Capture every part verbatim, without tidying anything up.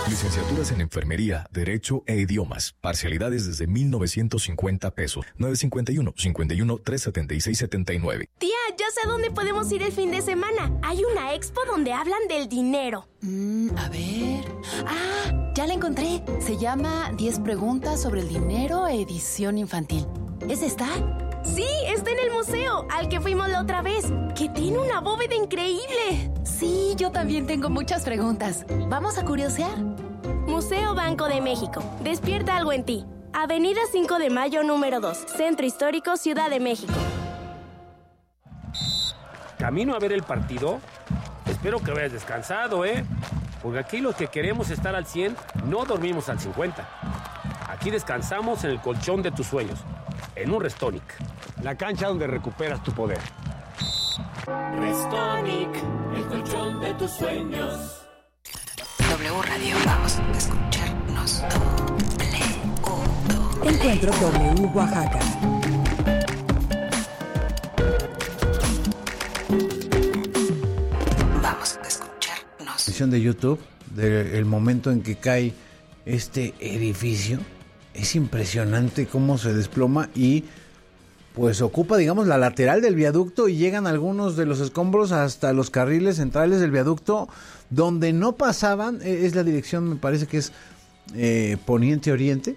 Licenciaturas en Enfermería, Derecho e Idiomas. Parcialidades desde mil novecientos cincuenta pesos. nueve cinco uno, cinco uno, tres siete seis, siete nueve. Tía, ya sé a dónde podemos ir el fin de semana. Hay una expo donde hablan del dinero. Mm, a ver... Ah, ya la encontré. Se llama diez preguntas sobre el dinero, edición infantil. ¿Es esta? Sí, está en el museo, al que fuimos la otra vez, que tiene una bóveda increíble. Sí, yo también tengo muchas preguntas. ¿Vamos a curiosear? Museo Banco de México. Despierta algo en ti. Avenida cinco de Mayo, número dos. Centro Histórico, Ciudad de México. ¿Camino a ver el partido? Espero que vayas descansado, ¿eh? Porque aquí los que queremos estar al cien, no dormimos al cincuenta. Aquí descansamos en el colchón de tus sueños, en un Restonic. La cancha donde recuperas tu poder. Restonic, el colchón de tus sueños. W Radio, vamos a escucharnos. W. Encuentro W Oaxaca. Vamos a escucharnos. Edición de YouTube del momento en que cae este edificio. Es impresionante cómo se desploma y pues ocupa, digamos, la lateral del viaducto y llegan algunos de los escombros hasta los carriles centrales del viaducto donde no pasaban, es la dirección, me parece que es eh, poniente-oriente,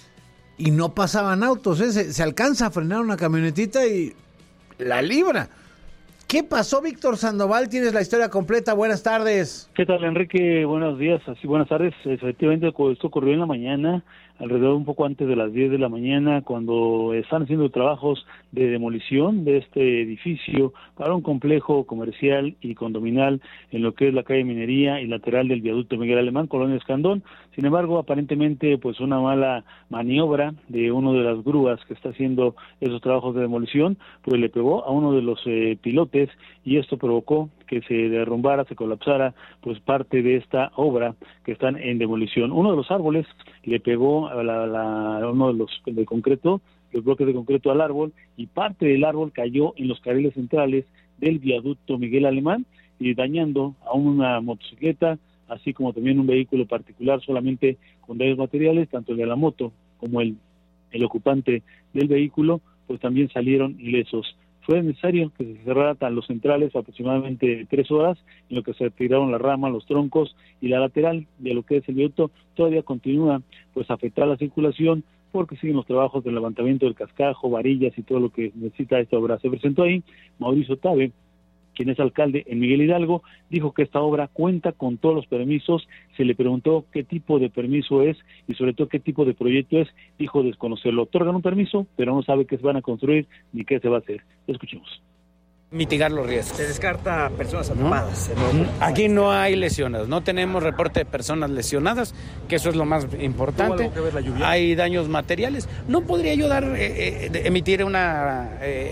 y no pasaban autos, ¿eh? se, se alcanza a frenar una camionetita y la libra. ¿Qué pasó, Víctor Sandoval? Tienes la historia completa. Buenas tardes. ¿Qué tal, Enrique? Buenos días, así buenas tardes. Efectivamente, esto ocurrió en la mañana, alrededor un poco antes de las diez de la mañana, cuando están haciendo trabajos de demolición de este edificio para un complejo comercial y condominal en lo que es la calle Minería y lateral del viaducto Miguel Alemán, Colonia Escandón. Sin embargo, aparentemente, pues una mala maniobra de uno de las grúas que está haciendo esos trabajos de demolición, pues le pegó a uno de los eh, pilotes y esto provocó que se derrumbara, se colapsara, pues parte de esta obra que están en demolición. Uno de los árboles le pegó a, la, la, a uno de los de concreto, los bloques de concreto al árbol, y parte del árbol cayó en los carriles centrales del viaducto Miguel Alemán y dañando a una motocicleta, así como también un vehículo particular solamente con daños materiales, tanto el de la moto como el, el ocupante del vehículo, pues también salieron ilesos. Fue necesario que se cerraran los centrales aproximadamente tres horas, en lo que se retiraron las ramas, los troncos, y la lateral de lo que es el viaducto todavía continúa pues afectar la circulación, porque siguen los trabajos de levantamiento del cascajo, varillas y todo lo que necesita esta obra. Se presentó ahí Mauricio Tabe, quien es alcalde en Miguel Hidalgo, dijo que esta obra cuenta con todos los permisos. Se le preguntó qué tipo de permiso es y sobre todo qué tipo de proyecto es, dijo desconocerlo. Otorgan un permiso, pero no sabe qué se van a construir ni qué se va a hacer. Escuchemos. Mitigar los riesgos. Se descarta personas atrapadas. ¿No? Aquí no hay lesionadas, no tenemos reporte de personas lesionadas, que eso es lo más importante. Que ver la lluvia? Hay daños materiales. No podría yo dar, eh, eh, emitir una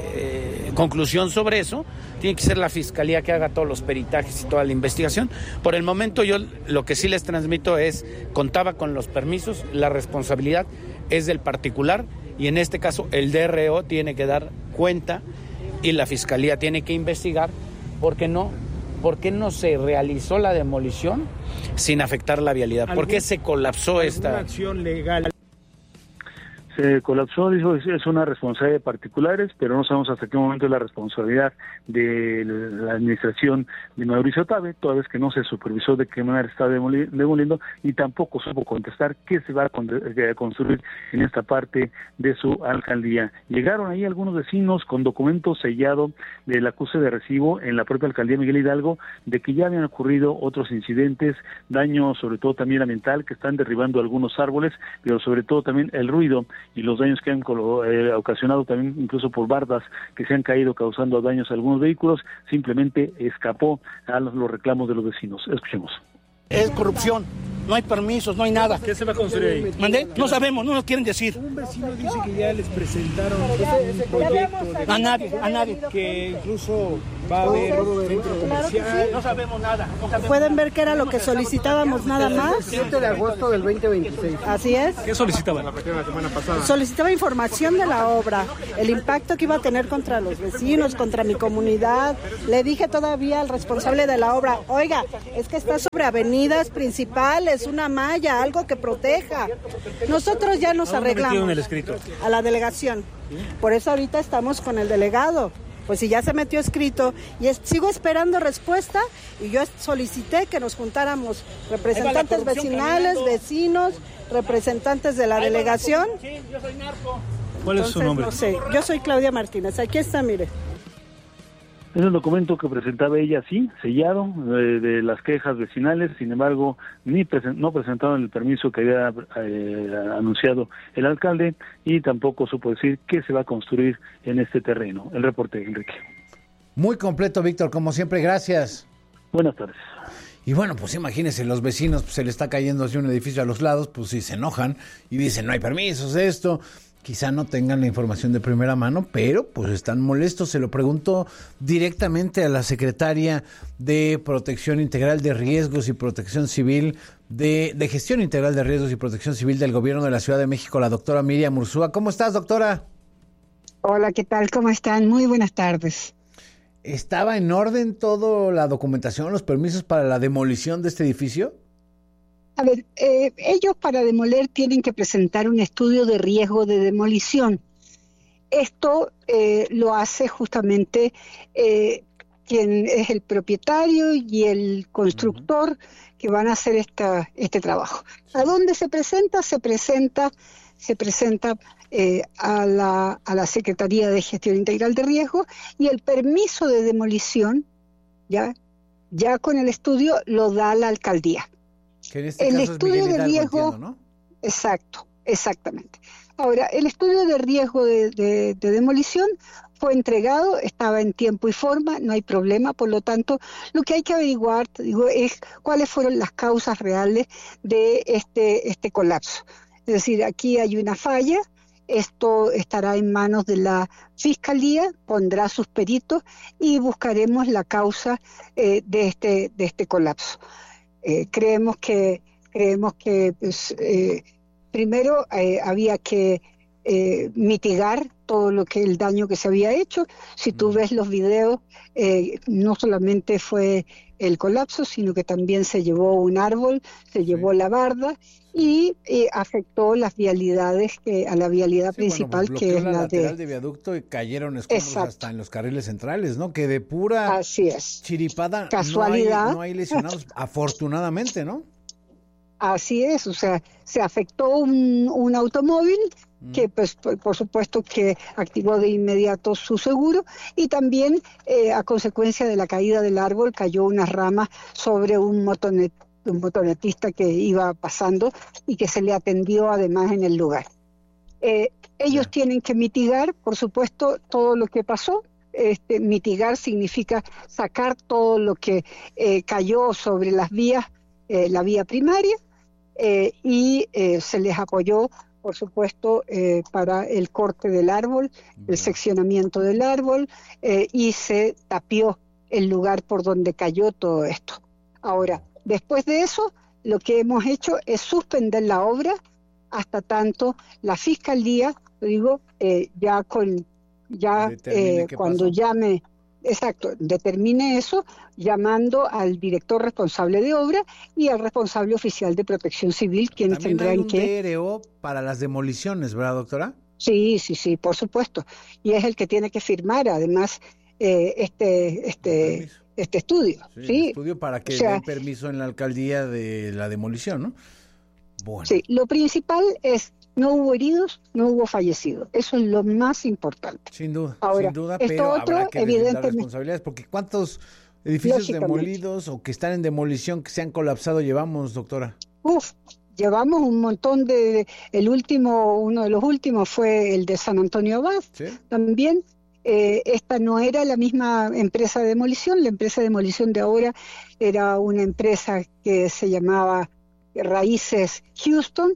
eh, conclusión sobre eso. Tiene que ser la fiscalía que haga todos los peritajes y toda la investigación. Por el momento yo lo que sí les transmito es, contaba con los permisos, la responsabilidad es del particular y en este caso el D R O tiene que dar cuenta y la fiscalía tiene que investigar por qué no, por qué no se realizó la demolición sin afectar la vialidad, por qué se colapsó esta acción legal. Se colapsó, dijo, es una responsabilidad de particulares, pero no sabemos hasta qué momento es la responsabilidad de la administración de Mauricio Tabe, toda vez que no se supervisó de qué manera está demoli- demoliendo y tampoco supo contestar qué se va a, con- a construir en esta parte de su alcaldía. Llegaron ahí algunos vecinos con documentos sellados del acuse de recibo en la propia alcaldía Miguel Hidalgo de que ya habían ocurrido otros incidentes, daño sobre todo también ambiental, que están derribando algunos árboles, pero sobre todo también el ruido y los daños que han eh, ocasionado también incluso por bardas que se han caído causando daños a algunos vehículos, simplemente escapó a los, los reclamos de los vecinos. Escuchemos. Es corrupción, no hay permisos, no hay nada. ¿Qué se va a construir ahí? ¿Mandé? No sabemos, no nos quieren decir. Un vecino dice que ya les presentaron un proyecto de... A nadie, a nadie. Que incluso Va a haber centro Claro que comercial. sí. No sabemos nada. No sabemos Pueden ver que era lo que solicitábamos nada más. siete de agosto del veinte veintiséis. Así es. ¿Qué solicitaban? La semana pasada. Solicitaba información de la obra, el impacto que iba a tener contra los vecinos, contra mi comunidad. Le dije todavía al responsable de la obra, oiga, es que está sobre avenidas principales, una malla, algo que proteja. Nosotros ya nos ¿A dónde arreglamos. metieron el escrito? A la delegación. Por eso ahorita estamos con el delegado. Pues si ya se metió escrito y es, sigo esperando respuesta y yo solicité que nos juntáramos representantes vecinales, caminando. vecinos, representantes de la delegación. Sí, yo soy narco. ¿Cuál es su nombre? No sé, yo soy Claudia Martínez, aquí está, mire. Es el documento que presentaba ella, sí, sellado, eh, de las quejas vecinales. Sin embargo, ni presen- no presentaron el permiso que había eh, anunciado el alcalde y tampoco supo decir qué se va a construir en este terreno. El reporte, Enrique. Muy completo, Víctor, como siempre, gracias. Buenas tardes. Y bueno, pues imagínense, los vecinos, pues, se le está cayendo así un edificio a los lados, pues sí se enojan y dicen, no hay permisos de esto. Quizá no tengan la información de primera mano, pero pues están molestos. Se lo pregunto directamente a la secretaria de Protección Integral de Riesgos y Protección Civil, de, de Gestión Integral de Riesgos y Protección Civil del Gobierno de la Ciudad de México, la doctora Miriam Urzúa. ¿Cómo estás, doctora? Hola, ¿qué tal? ¿Cómo están? Muy buenas tardes. ¿Estaba en orden toda la documentación, los permisos para la demolición de este edificio? A ver, eh, ellos para demoler tienen que presentar un estudio de riesgo de demolición. Esto eh, lo hace justamente eh, quien es el propietario y el constructor uh-huh. que van a hacer esta, este trabajo. Sí. ¿A dónde se presenta? Se presenta, se presenta eh, a, la, a la Secretaría de Gestión Integral de Riesgo y el permiso de demolición, ya, ya con el estudio, lo da la alcaldía. Que en este el caso estudio es Miguel de Hidalgo, riesgo, entiendo, ¿no? Exacto, exactamente. Ahora, el estudio de riesgo de, de, de demolición fue entregado, estaba en tiempo y forma, no hay problema, por lo tanto, lo que hay que averiguar, digo, es cuáles fueron las causas reales de este, este colapso. Es decir, aquí hay una falla, esto estará en manos de la Fiscalía, pondrá sus peritos y buscaremos la causa eh, de, este, de este colapso. Eh, creemos que creemos que pues, eh, primero eh, había que eh, mitigar todo lo que el daño que se había hecho. Si tú ves los videos, eh, no solamente fue el colapso, sino que también se llevó un árbol, se llevó sí. la barda y eh, afectó las vialidades que a la vialidad sí, principal, bueno, pues que es la, la lateral de, de viaducto y cayeron escombros Exacto. hasta en los carriles centrales, ¿no? Que de pura Así es. chiripada casualidad no hay, no hay lesionados, afortunadamente, ¿no? Así es, o sea, se afectó un, un automóvil que pues por, por supuesto que activó de inmediato su seguro y también eh, a consecuencia de la caída del árbol cayó unas ramas sobre un motonet, un motonetista que iba pasando y que se le atendió además en el lugar. Eh, ellos yeah. tienen que mitigar, por supuesto, todo lo que pasó. Este, mitigar significa sacar todo lo que eh, cayó sobre las vías, eh, la vía primaria, eh, y eh, se les apoyó, por supuesto, eh, para el corte del árbol, yeah. el seccionamiento del árbol, eh, y se tapió el lugar por donde cayó todo esto. Ahora, después de eso, lo que hemos hecho es suspender la obra hasta tanto la Fiscalía, digo, eh, ya con ya eh, cuando pasó. llame, exacto, determine eso, llamando al director responsable de obra y al responsable oficial de Protección Civil, quienes También tendrán hay un que... D R O para las demoliciones, ¿verdad, doctora? Sí, sí, sí, por supuesto. Y es el que tiene que firmar, además, eh, este, este, este estudio. Sí, ¿sí? estudio para que o sea, den permiso en la alcaldía de la demolición, ¿no? Bueno. Sí, lo principal es no hubo heridos, no hubo fallecidos. Eso es lo más importante. Sin duda, Ahora, sin duda, esto pero otro, habrá que deslindar evidentemente, responsabilidades, porque ¿cuántos edificios demolidos o que están en demolición que se han colapsado llevamos, doctora? Uf, llevamos un montón de... El último, uno de los últimos fue el de San Antonio Abad, ¿sí? También. Eh, esta no era la misma empresa de demolición, la empresa de demolición de ahora era una empresa que se llamaba Raíces Houston,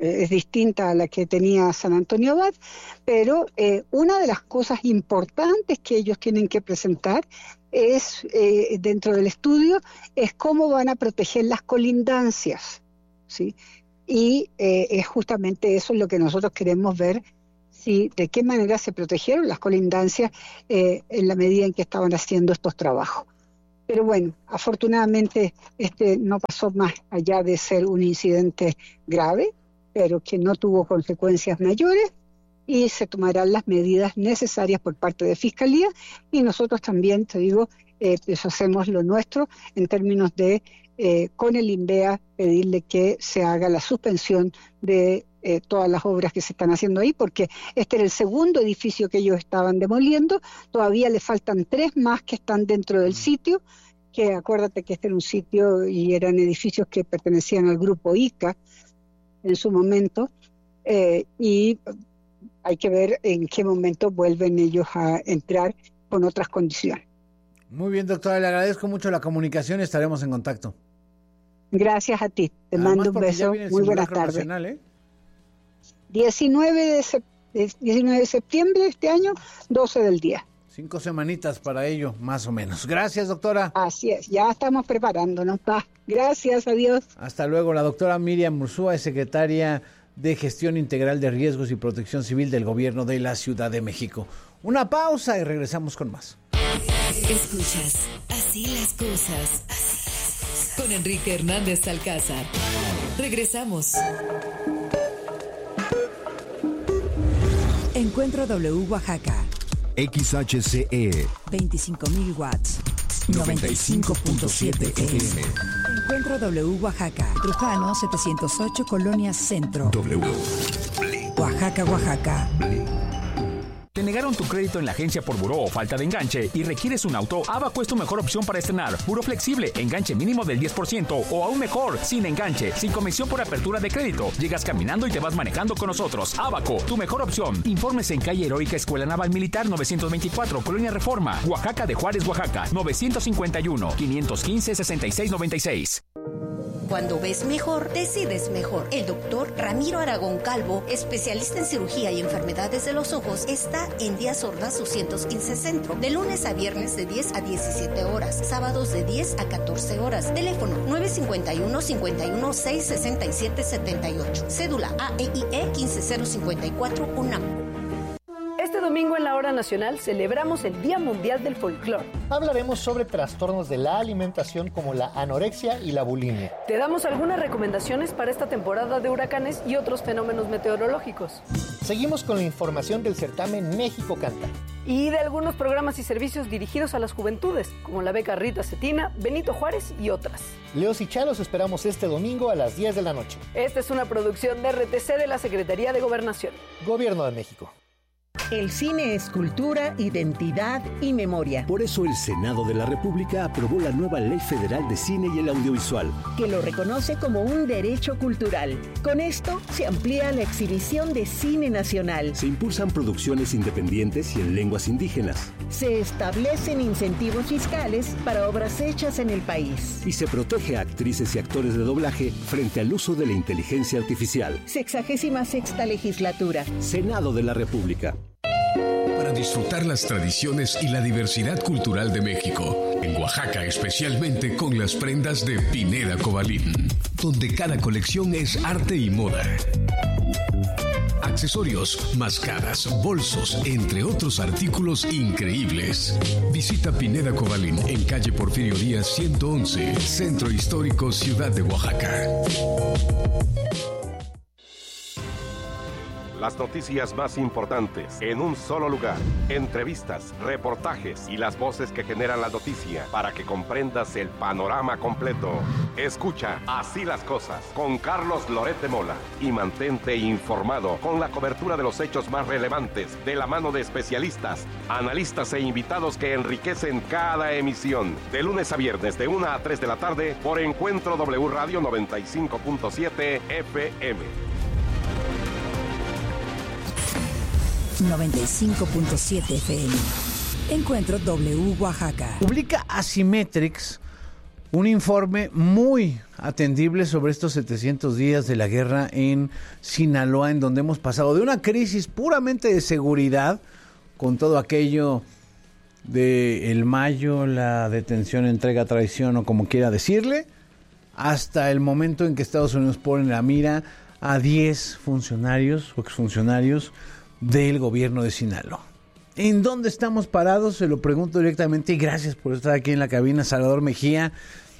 es distinta a la que tenía San Antonio Abad, pero eh, una de las cosas importantes que ellos tienen que presentar es, eh, dentro del estudio, es cómo van a proteger las colindancias, ¿sí? Y eh, es justamente eso lo que nosotros queremos ver, si de qué manera se protegieron las colindancias eh, en la medida en que estaban haciendo estos trabajos. Pero bueno, afortunadamente este no pasó más allá de ser un incidente grave, pero que no tuvo consecuencias mayores, y se tomarán las medidas necesarias por parte de Fiscalía, y nosotros también, te digo, eh, pues hacemos lo nuestro en términos de, eh, con el INVEA, pedirle que se haga la suspensión de eh, todas las obras que se están haciendo ahí, porque este era el segundo edificio que ellos estaban demoliendo, todavía le faltan tres más que están dentro del sitio, que acuérdate que este era un sitio y eran edificios que pertenecían al grupo I C A en su momento, eh, y hay que ver en qué momento vuelven ellos a entrar con otras condiciones. Muy bien, doctora, le agradezco mucho la comunicación y estaremos en contacto. Gracias a ti, te Además, mando un beso, muy buenas tardes. Nacional, ¿eh? diecinueve de, sep- diecinueve de septiembre de este año, doce del día. Cinco semanitas para ello, más o menos. Gracias, doctora. Así es, ya estamos preparándonos. Va. Gracias, adiós. Hasta luego. La doctora Miriam Urzúa es secretaria de Gestión Integral de Riesgos y Protección Civil del Gobierno de la Ciudad de México. Una pausa y regresamos con más. Escuchas Así las cosas, así las cosas, con Enrique Hernández Alcázar. Regresamos. Encuentro W Oaxaca. X H C E veinticinco mil watts. noventa y cinco punto siete F M. Encuentro W Oaxaca. Trujano setecientos ocho, Colonia Centro. W. Oaxaca, Oaxaca. ¿Te negaron tu crédito en la agencia por buró o falta de enganche y requieres un auto? Abaco es tu mejor opción para estrenar. Buró flexible, enganche mínimo del diez por ciento o aún mejor, sin enganche, sin comisión por apertura de crédito. Llegas caminando y te vas manejando con nosotros. Abaco, tu mejor opción. Informes en calle Heroica Escuela Naval Militar novecientos veinticuatro, Colonia Reforma, Oaxaca de Juárez, Oaxaca, novecientos cincuenta y uno, quinientos quince, sesenta y seis noventa y seis. Cuando ves mejor, decides mejor. El doctor Ramiro Aragón Calvo, especialista en cirugía y enfermedades de los ojos, está en Díaz Ordaz doscientos quince Centro, de lunes a viernes de diez a diecisiete horas, sábados de diez a catorce horas. Teléfono nueve cinco uno, cinco uno seis, seis siete siete ocho. Cédula A E I E quince cero cincuenta y cuatro UNAM. Este domingo en la Hora Nacional celebramos el Día Mundial del Folclor. Hablaremos sobre trastornos de la alimentación como la anorexia y la bulimia. Te damos algunas recomendaciones para esta temporada de huracanes y otros fenómenos meteorológicos. Seguimos con la información del certamen México Canta. Y de algunos programas y servicios dirigidos a las juventudes, como la beca Rita Cetina, Benito Juárez y otras. Leos y Chalos esperamos este domingo a las diez de la noche. Esta es una producción de R T C de la Secretaría de Gobernación. Gobierno de México. El cine es cultura, identidad y memoria. Por eso el Senado de la República aprobó la nueva Ley Federal de Cine y el Audiovisual, que lo reconoce como un derecho cultural. Con esto se amplía la exhibición de cine nacional. Se impulsan producciones independientes y en lenguas indígenas. Se establecen incentivos fiscales para obras hechas en el país. Y se protege a actrices y actores de doblaje frente al uso de la inteligencia artificial. Sexagésima sexta legislatura. Senado de la República. Para disfrutar las tradiciones y la diversidad cultural de México, en Oaxaca especialmente con las prendas de Pineda Cobalín, donde cada colección es arte y moda. Accesorios, máscaras, bolsos, entre otros artículos increíbles. Visita Pineda Cobalín en calle Porfirio Díaz ciento once, Centro Histórico, Ciudad de Oaxaca. Las noticias más importantes en un solo lugar. Entrevistas, reportajes y las voces que generan la noticia para que comprendas el panorama completo. Escucha Así las cosas con Carlos Loret de Mola y mantente informado con la cobertura de los hechos más relevantes de la mano de especialistas, analistas e invitados que enriquecen cada emisión. De lunes a viernes de una a tres de la tarde por Encuentro W Radio noventa y cinco punto siete F M. noventa y cinco punto siete F M. Encuentro W Oaxaca. Publica Asimetrix un informe muy atendible sobre estos setecientos días de la guerra en Sinaloa, en donde hemos pasado de una crisis puramente de seguridad, con todo aquello de el Mayo, la detención, entrega, traición o como quiera decirle, hasta el momento en que Estados Unidos pone la mira a diez funcionarios o exfuncionarios del gobierno de Sinaloa. ¿En dónde estamos parados? Se lo pregunto directamente y gracias por estar aquí en la cabina. Salvador Mejía,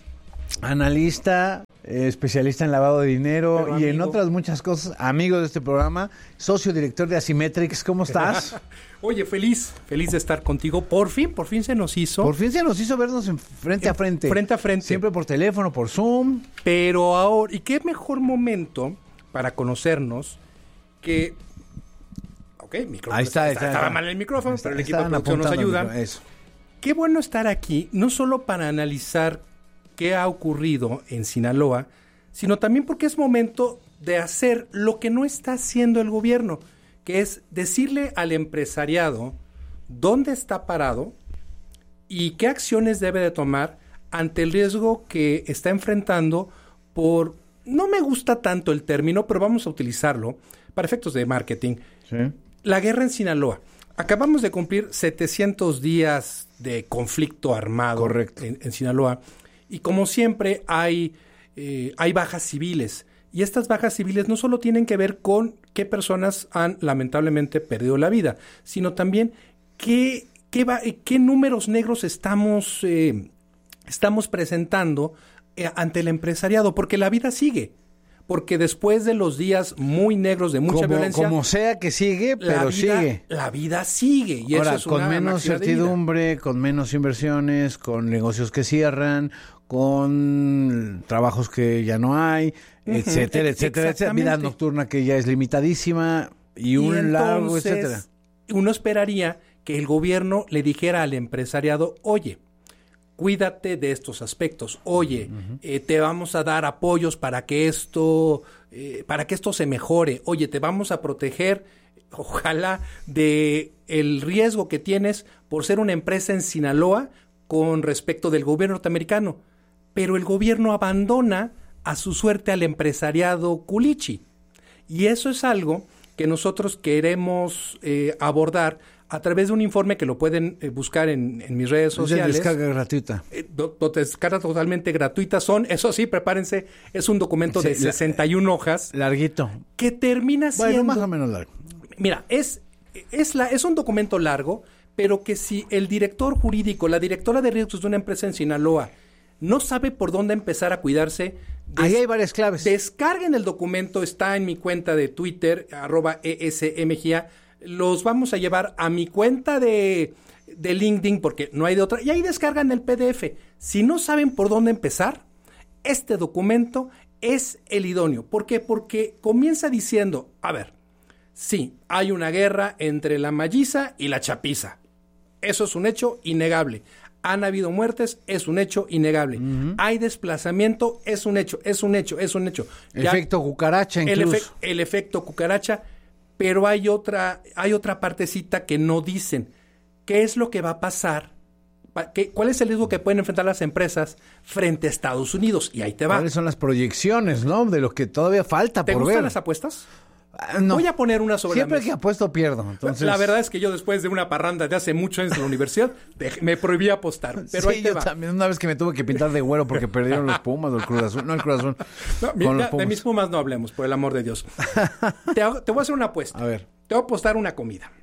analista, eh, especialista en lavado de dinero Pero y amigo. en otras muchas cosas, amigo de este programa, socio director de Asymmetrics. ¿Cómo estás? Oye, feliz, feliz de estar contigo. Por fin, por fin se nos hizo. Por fin se nos hizo vernos en frente en, a frente. Frente a frente. Siempre por teléfono, por Zoom. Pero ahora, ¿y qué mejor momento para conocernos que... Ok, micrófono. Ahí está, está, está, estaba está. mal el micrófono, está, pero el equipo de producción nos ayuda. Eso. Qué bueno estar aquí, no solo para analizar qué ha ocurrido en Sinaloa, sino también porque es momento de hacer lo que no está haciendo el gobierno, que es decirle al empresariado dónde está parado y qué acciones debe de tomar ante el riesgo que está enfrentando por, no me gusta tanto el término, pero vamos a utilizarlo para efectos de marketing. Sí. La guerra en Sinaloa. Acabamos de cumplir setecientos días de conflicto armado en, en Sinaloa y como siempre hay, eh, hay bajas civiles. Y estas bajas civiles no solo tienen que ver con qué personas han lamentablemente perdido la vida, sino también qué, qué, va, qué números negros estamos, eh, estamos presentando eh, ante el empresariado, porque la vida sigue. Porque después de los días muy negros de mucha como, violencia... Como sea que sigue, pero la vida, sigue. La vida sigue. Y Ahora, eso es con una menos certidumbre, con menos inversiones, con negocios que cierran, con trabajos que ya no hay, uh-huh. etcétera, etcétera, etcétera. Vida nocturna que ya es limitadísima y un y entonces, largo, etcétera. Uno esperaría que el gobierno le dijera al empresariado, oye, cuídate de estos aspectos. Oye, uh-huh. eh, te vamos a dar apoyos para que esto, eh, para que esto se mejore. Oye, te vamos a proteger, ojalá, de el riesgo que tienes por ser una empresa en Sinaloa con respecto del gobierno norteamericano. Pero el gobierno abandona a su suerte al empresariado culichi. Y eso es algo que nosotros queremos eh, abordar a través de un informe que lo pueden eh, buscar en, en mis redes sociales. Es de descarga gratuita. Eh, do, do, descarga totalmente gratuita. Son, eso sí, prepárense, es un documento sí, de sesenta y una hojas. Larguito. Que termina siendo... Bueno, más o menos largo. Mira, es, es, la, es un documento largo, pero que si el director jurídico, la directora de riesgos de una empresa en Sinaloa, no sabe por dónde empezar a cuidarse... Des, Ahí hay varias claves. Descarguen el documento, está en mi cuenta de Twitter, arroba esmga. Los vamos a llevar a mi cuenta de, de LinkedIn porque no hay de otra. Y ahí descargan el P D F. Si no saben por dónde empezar, este documento es el idóneo. ¿Por qué? Porque comienza diciendo, a ver, sí, hay una guerra entre la Malliza y la Chapiza. Eso es un hecho innegable. Han habido muertes, es un hecho innegable. Uh-huh. Hay desplazamiento, es un hecho, es un hecho, es un hecho. Efecto ya, cucaracha incluso. El, efe, el efecto cucaracha. Pero hay otra, hay otra partecita que no dicen. ¿Qué es lo que va a pasar? ¿Qué, ¿Cuál es el riesgo que pueden enfrentar las empresas frente a Estados Unidos? Y ahí te va. ¿Cuáles son las proyecciones, no? De lo que todavía falta por ver. ¿Te gustan las apuestas? Uh, no. Voy a poner una sobre Siempre la mesa. que apuesto pierdo. Entonces... La verdad es que yo después de una parranda de hace muchos años en la universidad me prohibí apostar. Pero sí, ahí te yo va. También una vez que me tuve que pintar de güero porque perdieron los Pumas o el Cruz Azul. No, el Cruz Azul. No, mira, de mis Pumas no hablemos, por el amor de Dios. te, hago, te voy a hacer una apuesta. A ver. Te voy a apostar una comida.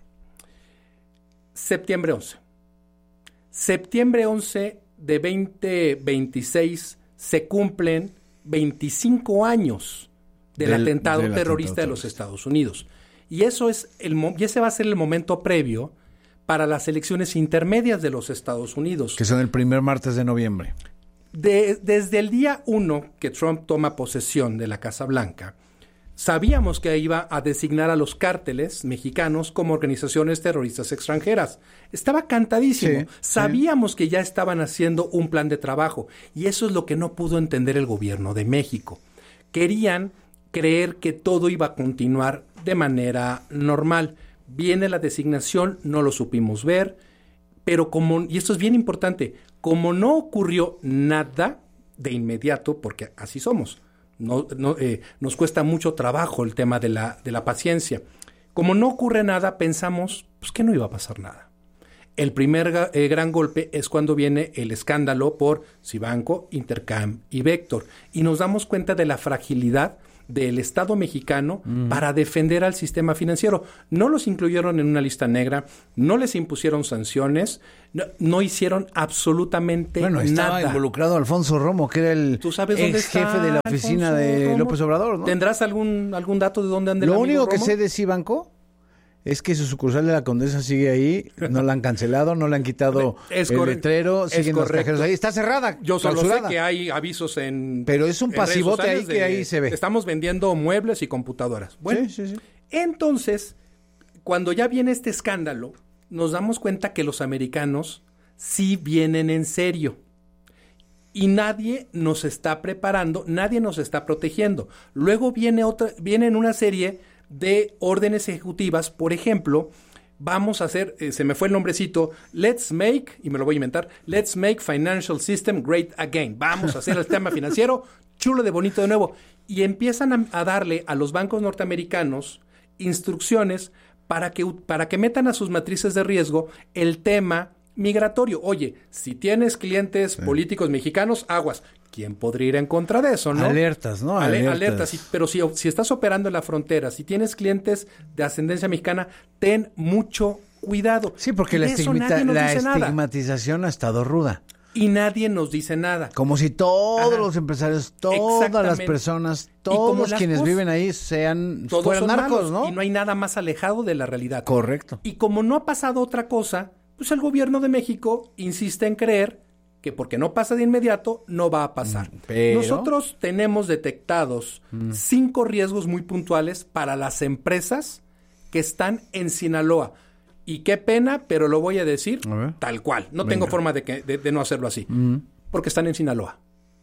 Septiembre once. Septiembre once de veinte veintiséis se cumplen veinticinco años del, del atentado del terrorista atentado de los Estados Unidos. Y eso es el y ese va a ser el momento previo para las elecciones intermedias de los Estados Unidos. Que son el primer martes de noviembre. De, desde el día uno que Trump toma posesión de la Casa Blanca, sabíamos que iba a designar a los cárteles mexicanos como organizaciones terroristas extranjeras. Estaba cantadísimo. Sí, Sabíamos sí. que ya estaban haciendo un plan de trabajo. Y eso es lo que no pudo entender el gobierno de México. Querían creer que todo iba a continuar de manera normal. Viene la designación, no lo supimos ver, pero como, y esto es bien importante, como no ocurrió nada, de inmediato, porque así somos. No, no, eh, nos cuesta mucho trabajo el tema de la, de la paciencia. Como no ocurre nada, pensamos pues, que no iba a pasar nada. El primer eh, gran golpe es cuando viene el escándalo por Cibanco, Intercam y Vector. Y nos damos cuenta de la fragilidad del Estado mexicano mm. para defender al sistema financiero. No los incluyeron en una lista negra, no les impusieron sanciones, no, no hicieron absolutamente bueno, nada. Bueno, estaba involucrado Alfonso Romo, que era el ¿Tú sabes dónde ex está jefe de la oficina Alfonso de Romo? López Obrador, ¿no? ¿Tendrás algún, algún dato de dónde anda el Lo amigo único Romo? que sé de Cibanco es que su sucursal de la Condesa sigue ahí, no la han cancelado, no le han quitado es el corre- letrero, siguen los cajeros ahí, está cerrada. Yo solo clausurada. sé que hay avisos en Pero es un en redes pasivote ahí sociales que de, ahí se ve. Estamos vendiendo muebles y computadoras. Bueno, sí, sí, sí. Entonces, cuando ya viene este escándalo, nos damos cuenta que los americanos sí vienen en serio. Y nadie nos está preparando, nadie nos está protegiendo. Luego viene otra, vienen una serie de órdenes ejecutivas, por ejemplo, vamos a hacer, eh, se me fue el nombrecito, let's make, y me lo voy a inventar, let's make financial system great again. Vamos a hacer el sistema financiero chulo de bonito de nuevo. Y empiezan a, a darle a los bancos norteamericanos instrucciones para que, para que metan a sus matrices de riesgo el tema migratorio. Oye, si tienes clientes sí. políticos mexicanos, aguas. ¿Quién podría ir en contra de eso, no? Alertas, ¿no? Ale- alertas. alertas. Sí, pero si, si estás operando en la frontera, si tienes clientes de ascendencia mexicana, ten mucho cuidado. Sí, porque Y la, de eso estigmita- nadie nos la dice nada. estigmatización ha estado ruda. Y nadie nos dice nada. Como si todos Ajá. los empresarios, todas las Exactamente. personas, Y como todos las quienes cosas- viven ahí sean Todos fueran son narcos, malos, ¿no? Y no hay nada más alejado de la realidad. Correcto. Y como no ha pasado otra cosa, pues el gobierno de México insiste en creer que porque no pasa de inmediato, no va a pasar. Pero... Nosotros tenemos detectados mm. cinco riesgos muy puntuales para las empresas que están en Sinaloa. Y qué pena, pero lo voy a decir a tal cual. No Venga. tengo forma de, que, de, de no hacerlo así. Mm. Porque están en Sinaloa.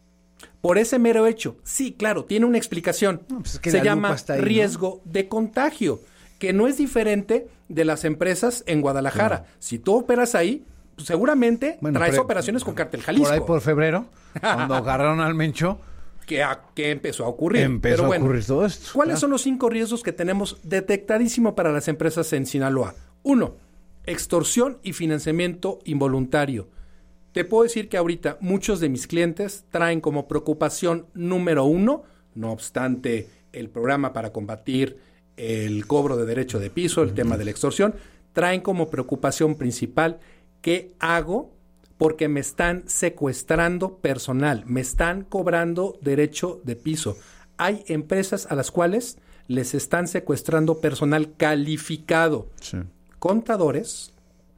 Por ese mero hecho. Sí, claro, tiene una explicación. No, pues es que Se la llama lupa está ahí, riesgo ¿no? de contagio, que no es diferente de las empresas en Guadalajara. Claro. Si tú operas ahí, pues seguramente bueno, traes pero, operaciones con Cártel Jalisco. Por ahí por febrero, cuando agarraron al Mencho, que, a, que empezó a ocurrir. Empezó Pero bueno, a ocurrir todo esto. ¿Cuáles claro. son los cinco riesgos que tenemos detectadísimo para las empresas en Sinaloa? Uno, extorsión y financiamiento involuntario. Te puedo decir que ahorita muchos de mis clientes traen como preocupación número uno, no obstante el programa para combatir el cobro de derecho de piso, el uh-huh. tema de la extorsión, traen como preocupación principal ¿qué hago? Porque me están secuestrando personal, me están cobrando derecho de piso. Hay empresas a las cuales les están secuestrando personal calificado. Sí. Contadores,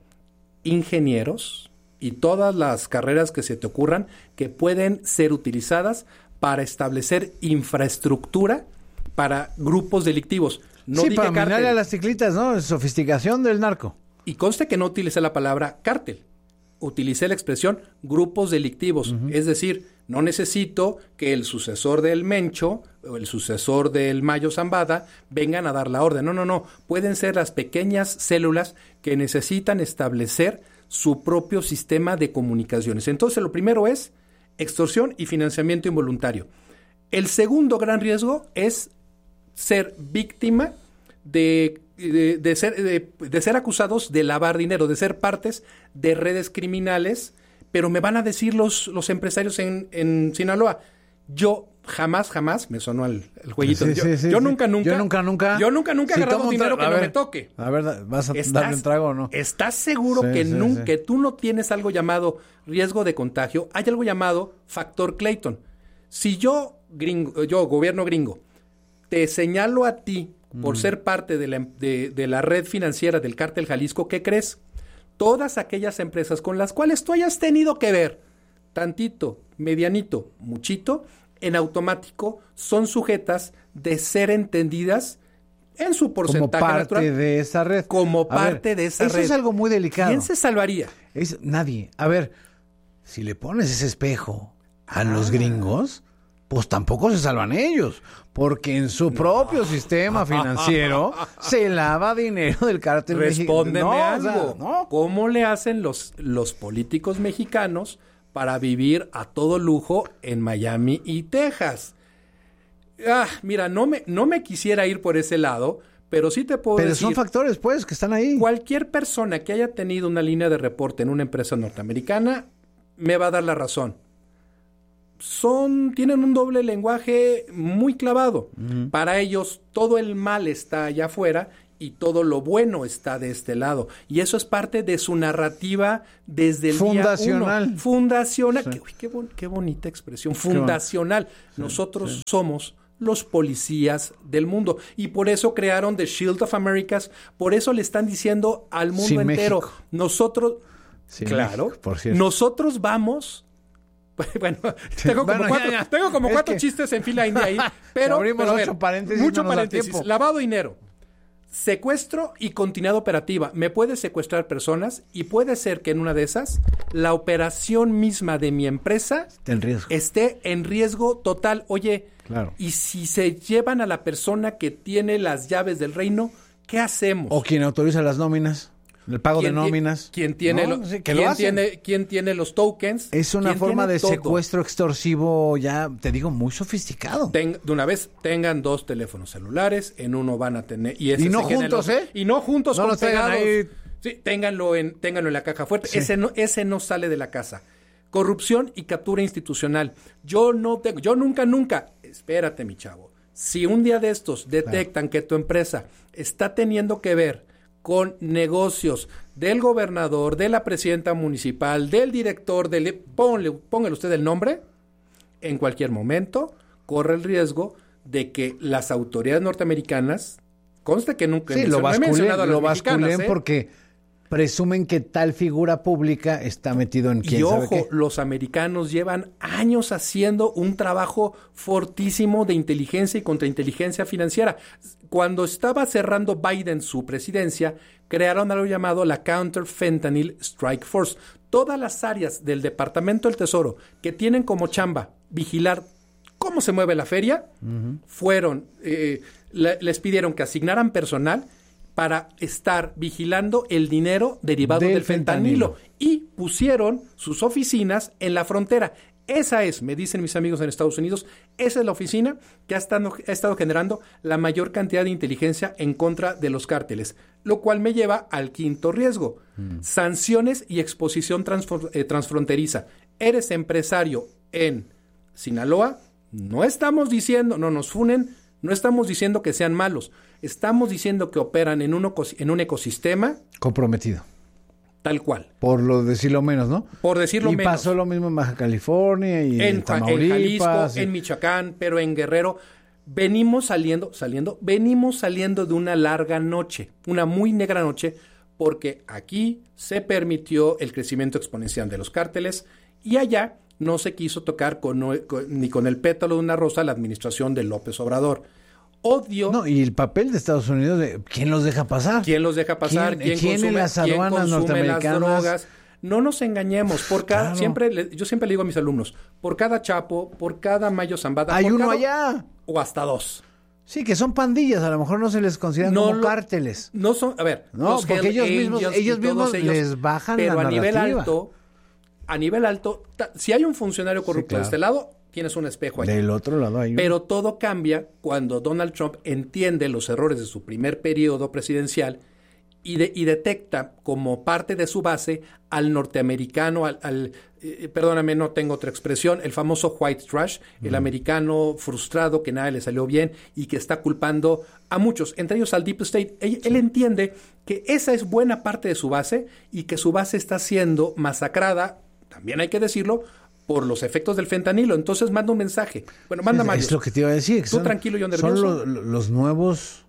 ingenieros y todas las carreras que se te ocurran que pueden ser utilizadas para establecer infraestructura para grupos delictivos. No sí, dije para cártel. minarle a las teclitas, ¿no? Sofisticación del narco. Y conste que no utilicé la palabra cártel. Utilicé la expresión grupos delictivos. Uh-huh. Es decir, no necesito que el sucesor del Mencho o el sucesor del Mayo Zambada vengan a dar la orden. No, no, no. Pueden ser las pequeñas células que necesitan establecer su propio sistema de comunicaciones. Entonces, lo primero es extorsión y financiamiento involuntario. El segundo gran riesgo es ser víctima de... De, de, ser, de, de ser acusados de lavar dinero, de ser partes de redes criminales, pero me van a decir los, los empresarios en, en Sinaloa, yo jamás, jamás, me sonó el, el jueguito, sí, yo, sí, sí, yo sí. nunca, nunca, yo nunca, nunca, yo nunca, nunca he si agarrado dinero tra- que a no ver, me toque. A ver, ¿vas a ¿Estás, darle un trago o no? ¿Estás seguro sí, que, sí, nunca, sí. que tú no tienes algo llamado riesgo de contagio? Hay algo llamado factor Clayton. Si yo, gringo, yo gobierno gringo, te señalo a ti por mm. ser parte de la, de, de la red financiera del Cártel Jalisco, ¿qué crees? Todas aquellas empresas con las cuales tú hayas tenido que ver, tantito, medianito, muchito, en automático son sujetas de ser entendidas en su porcentaje como parte natural, de esa red. Como A parte ver, de esa eso red. Eso es algo muy delicado. ¿Quién se salvaría? Es nadie. A ver, si le pones ese espejo a ah. los gringos, pues tampoco se salvan ellos, porque en su propio no. sistema financiero se lava dinero del cártel mexicano. Respóndeme no, algo. O sea, no. ¿Cómo le hacen los, los políticos mexicanos para vivir a todo lujo en Miami y Texas. Ah, mira, no me, no me quisiera ir por ese lado, pero sí te puedo pero decir... Pero son factores, pues, que están ahí. Cualquier persona que haya tenido una línea de reporte en una empresa norteamericana me va a dar la razón. Son, tienen un doble lenguaje muy clavado. Uh-huh. Para ellos, todo el mal está allá afuera y todo lo bueno está de este lado. Y eso es parte de su narrativa desde el fundacional. día uno. Fundacional. Sí. Qué, uy, qué, bon, qué bonita expresión. Fundacional. Sí, Nosotros sí. somos los policías del mundo. Y por eso crearon The Shield of Americas. Por eso le están diciendo al mundo sí, entero. México. Nosotros... Sí, claro. México, por cierto. Nosotros vamos... Bueno, tengo como bueno, cuatro, ya, ya. Tengo como cuatro que... chistes en fila india ahí. Pero, abrimos pero a ocho ver, paréntesis. Mucho no nos paréntesis. da tiempo. Lavado de dinero. Secuestro y continuidad operativa. Me puede secuestrar personas y puede ser que en una de esas la operación misma de mi empresa en riesgo. esté en riesgo total. Oye, claro. Y si se llevan a la persona que tiene las llaves del reino, ¿qué hacemos? O quien autoriza las nóminas, el pago de nóminas. ¿Quién tiene, no, lo, sí, que ¿quién, lo tiene, ¿quién tiene los tokens? Es una forma de todo? secuestro extorsivo, ya te digo, muy sofisticado. Ten, de una vez, tengan dos teléfonos celulares, en uno van a tener... Y, ese y no se juntos, los, ¿eh? Y no juntos, no con los tengan pegados. ahí. Sí, ténganlo en, ténganlo en la caja fuerte. Sí. Ese, no, ese no sale de la casa. Corrupción y captura institucional. Yo no tengo... Yo nunca, nunca... Espérate, mi chavo. Si un día de estos detectan claro. que tu empresa está teniendo que ver con negocios del gobernador, de la presidenta municipal, del director, del, póngale, póngale usted el nombre, en cualquier momento corre el riesgo de que las autoridades norteamericanas, conste que nunca sí, lo basculen, lo basculen ¿eh? porque presumen que tal figura pública está metido en quién y sabe ojo, qué. Los americanos llevan años haciendo un trabajo fortísimo de inteligencia y contrainteligencia financiera. Cuando estaba cerrando Biden su presidencia, crearon algo llamado la Counter Fentanyl Strike Force. Todas las áreas del Departamento del Tesoro que tienen como chamba vigilar cómo se mueve la feria, uh-huh. fueron, eh, le, les pidieron que asignaran personal para estar vigilando el dinero derivado del, del fentanilo. fentanilo. Y pusieron sus oficinas en la frontera. Esa es, me dicen mis amigos en Estados Unidos, esa es la oficina que ha estado, ha estado generando la mayor cantidad de inteligencia en contra de los cárteles. Lo cual me lleva al quinto riesgo. Mm. Sanciones y exposición transfor, eh, transfronteriza. Eres empresario en Sinaloa, no estamos diciendo, no nos funen, no estamos diciendo que sean malos. Estamos diciendo que operan en un, en un ecosistema comprometido. Tal cual. Por lo decirlo menos, ¿no? Por decirlo y menos. Y pasó lo mismo en Baja California y en, en Tamaulipas. En Jalisco, y... en Michoacán, pero en Guerrero. Venimos saliendo, saliendo, venimos saliendo de una larga noche, una muy negra noche, porque aquí se permitió el crecimiento exponencial de los cárteles y allá no se quiso tocar con, con, ni con el pétalo de una rosa la administración de López Obrador. Odio. No, y el papel de Estados Unidos, de ¿quién los deja pasar? ¿Quién los deja pasar? ¿Quién, ¿Quién, ¿quién consume, en las aduanas ¿quién consume norteamericanas? Las drogas? No nos engañemos. Por cada, claro. siempre, yo siempre le digo a mis alumnos, por cada Chapo, por cada Mayo Zambada. Hay por uno cada, allá. O hasta dos. Sí, que son pandillas, a lo mejor no se les consideran no como lo, cárteles. No son, a ver. No, los porque ellos Angels mismos, ellos mismos ellos, les bajan pero la a narrativa. nivel alto, a nivel alto, ta, si hay un funcionario corrupto sí, claro. de este lado, tienes un espejo ahí. Del otro lado hay un... Pero todo cambia cuando Donald Trump entiende los errores de su primer periodo presidencial y, de, y detecta como parte de su base al norteamericano, al, al eh, perdóname, no tengo otra expresión, el famoso white trash, mm. el americano frustrado que nada le salió bien y que está culpando a muchos, entre ellos al Deep State. Él, él entiende que esa es buena parte de su base y que su base está siendo masacrada, también hay que decirlo, por los efectos del fentanilo. Entonces manda un mensaje. Bueno, manda más. Es lo que te iba a decir. Que Tú son, tranquilo, yo nervioso. Son lo, los nuevos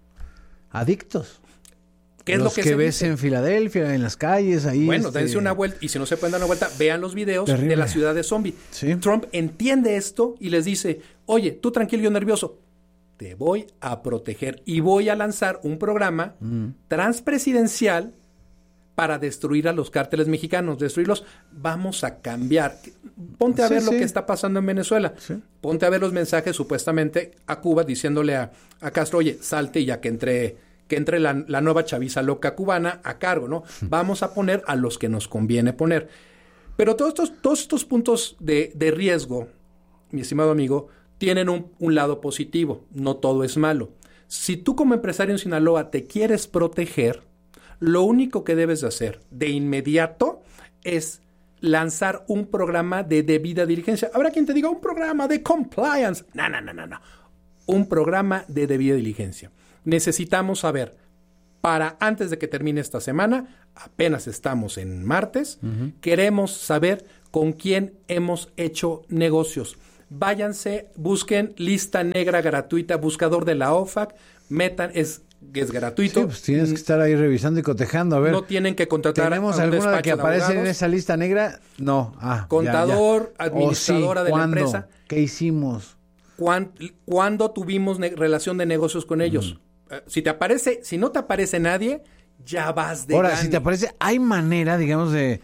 adictos. ¿Qué es los lo que, que se ves dice? En Filadelfia, en las calles, ahí. Bueno, este... dense una vuelta. Y si no se pueden dar una vuelta, vean los videos Terrible. de la ciudad de zombie. ¿Sí? Trump entiende esto y les dice, oye, tú tranquilo, yo nervioso. Te voy a proteger y voy a lanzar un programa mm. transpresidencial para destruir a los cárteles mexicanos, destruirlos, vamos a cambiar. Ponte a sí, ver sí. lo que está pasando en Venezuela. Sí. Ponte a ver los mensajes supuestamente a Cuba diciéndole a, a Castro, oye, salte ya que entre, que entre la, la nueva chaviza loca cubana a cargo, ¿no? Sí. Vamos a poner a los que nos conviene poner. Pero todos estos, todos estos puntos de, de riesgo, mi estimado amigo, tienen un, un lado positivo. No todo es malo. Si tú como empresario en Sinaloa te quieres proteger, lo único que debes de hacer de inmediato es lanzar un programa de debida diligencia. Habrá quien te diga un programa de compliance. No, no, no, no, no. Un programa de debida diligencia. Necesitamos saber, para antes de que termine esta semana, apenas estamos en martes, uh-huh. queremos saber con quién hemos hecho negocios. Váyanse, busquen lista negra gratuita, buscador de la O F A C, metan, es, es gratuito. Sí, pues tienes que estar ahí revisando y cotejando, a ver. No tienen que contratar ¿tenemos a un alguna que de aparece abogados? En esa lista negra? No. Ah, Contador, ya, ya. administradora Oh, sí. de ¿Cuándo? la empresa. ¿Qué hicimos? ¿Cuándo, ¿cuándo tuvimos ne- relación de negocios con ellos? Mm. Uh, si te aparece, si no te aparece nadie, ya vas de Ahora, gane. si te aparece, hay manera, digamos, de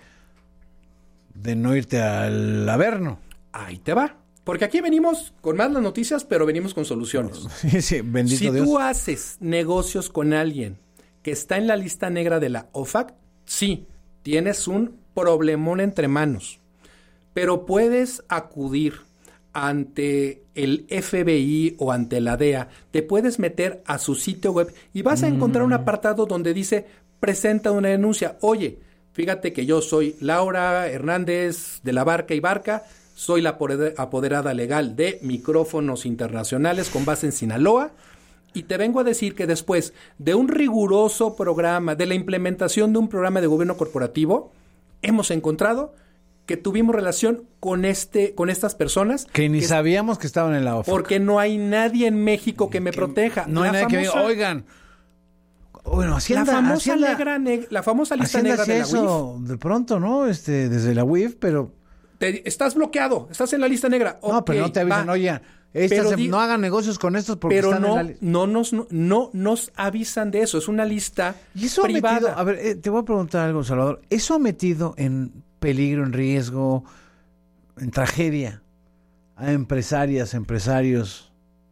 de no irte al averno. Ahí te va. Porque aquí venimos con más las noticias, pero venimos con soluciones. Sí, sí, bendito si Dios. tú haces negocios con alguien que está en la lista negra de la O F A C, sí, tienes un problemón entre manos. Pero puedes acudir ante el F B I o ante la D E A, te puedes meter a su sitio web y vas a encontrar un apartado donde dice, presenta una denuncia. Oye, fíjate que yo soy Laura Hernández de la Barca y Barca, soy la apoderada legal de Micrófonos Internacionales con base en Sinaloa, y te vengo a decir que después de un riguroso programa, de la implementación de un programa de gobierno corporativo, hemos encontrado que tuvimos relación con este, con estas personas. Que ni que sabíamos que estaban en la O F A C. Porque no hay nadie en México que me que proteja. No hay la nadie famosa, que diga, oigan, bueno, Hacienda, la famosa, Hacienda, negra, neg, la famosa lista Hacienda negra de la eso U I F. De pronto, ¿no? Este, desde la U I F, pero... Te, estás bloqueado, estás en la lista negra. No, okay, pero no te avisan, va. oye, estas, Pero di, no hagan negocios con estos porque pero están no, en la no nos no, no nos avisan de eso, es una lista ¿Y eso privada. Ha metido, a ver, eh, te voy a preguntar algo, Salvador. ¿Eso ha metido en peligro, en riesgo, en tragedia a empresarias, empresarios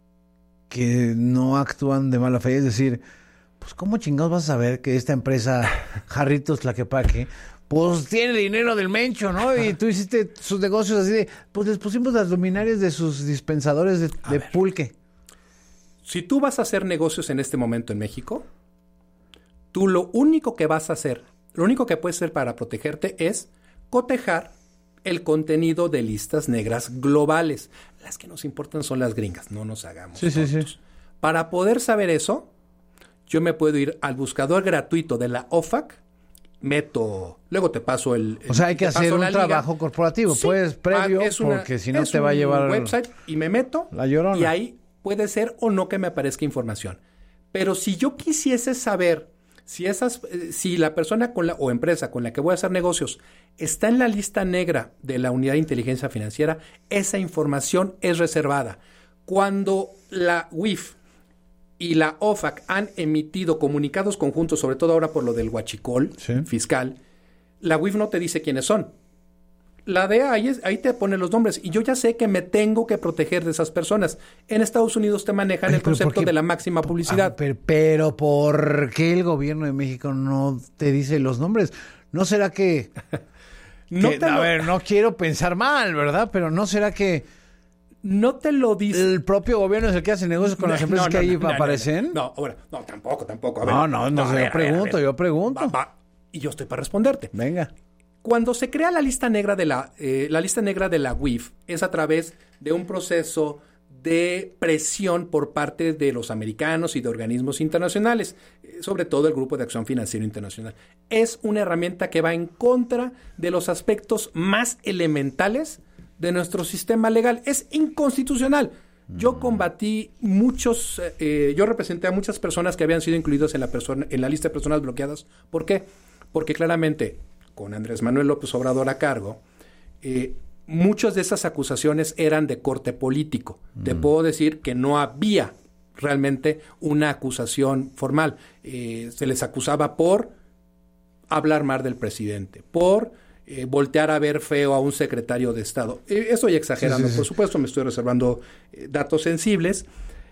que no actúan de mala fe? Es decir, pues ¿cómo chingados vas a saber que esta empresa Jarritos Tlaquepaque pues tiene dinero del Mencho, ¿no? Y tú hiciste sus negocios así de, pues les pusimos las luminarias de sus dispensadores de, de pulque. Si tú vas a hacer negocios en este momento en México, tú lo único que vas a hacer, lo único que puedes hacer para protegerte es cotejar el contenido de listas negras globales. Las que nos importan son las gringas, no nos hagamos sí, sí, sí. Para poder saber eso, yo me puedo ir al buscador gratuito de la O F A C, meto, luego te paso el... el o sea, hay que hacer un liga. trabajo corporativo, sí, pues previo, es una, porque si no te va a llevar... website y me meto, la llorona. Y ahí puede ser o no que me aparezca información. Pero si yo quisiese saber si esas, si la persona con la, o empresa con la que voy a hacer negocios está en la lista negra de la Unidad de Inteligencia Financiera, esa información es reservada. Cuando la U I F y la O F A C han emitido comunicados conjuntos, sobre todo ahora por lo del huachicol sí. fiscal, la U I F no te dice quiénes son. La D E A ahí, es, ahí te pone los nombres y yo ya sé que me tengo que proteger de esas personas. En Estados Unidos te manejan Ay, el concepto de la máxima publicidad. Ah, pero, pero ¿por qué el gobierno de México no te dice los nombres? ¿No será que... no que te a lo... ver, no quiero pensar mal, ¿verdad? Pero ¿no será que... No te lo dice. ¿El propio gobierno es el que hace negocios con no, las empresas no, que no, ahí no, aparecen? No, no, ahora, no, tampoco, tampoco. A ver, no, no, no, no ver, yo pregunto, ver, yo pregunto. Va, va, y yo estoy para responderte. Venga. Cuando se crea la lista negra de la, eh, la lista negra de la U I F, es a través de un proceso de presión por parte de los americanos y de organismos internacionales, eh, sobre todo el Grupo de Acción Financiera Internacional. Es una herramienta que va en contra de los aspectos más elementales de nuestro sistema legal. Es inconstitucional. Yo combatí muchos, eh, yo representé a muchas personas que habían sido incluidos en la persona, en la lista de personas bloqueadas. ¿Por qué? Porque claramente, con Andrés Manuel López Obrador a cargo, eh, muchas de esas acusaciones eran de corte político. Mm. Te puedo decir que no había realmente una acusación formal. Eh, se les acusaba por hablar mal del presidente, por eh, voltear a ver feo a un secretario de Estado. Eh, estoy exagerando, sí, sí, sí. Por supuesto, me estoy reservando eh, datos sensibles,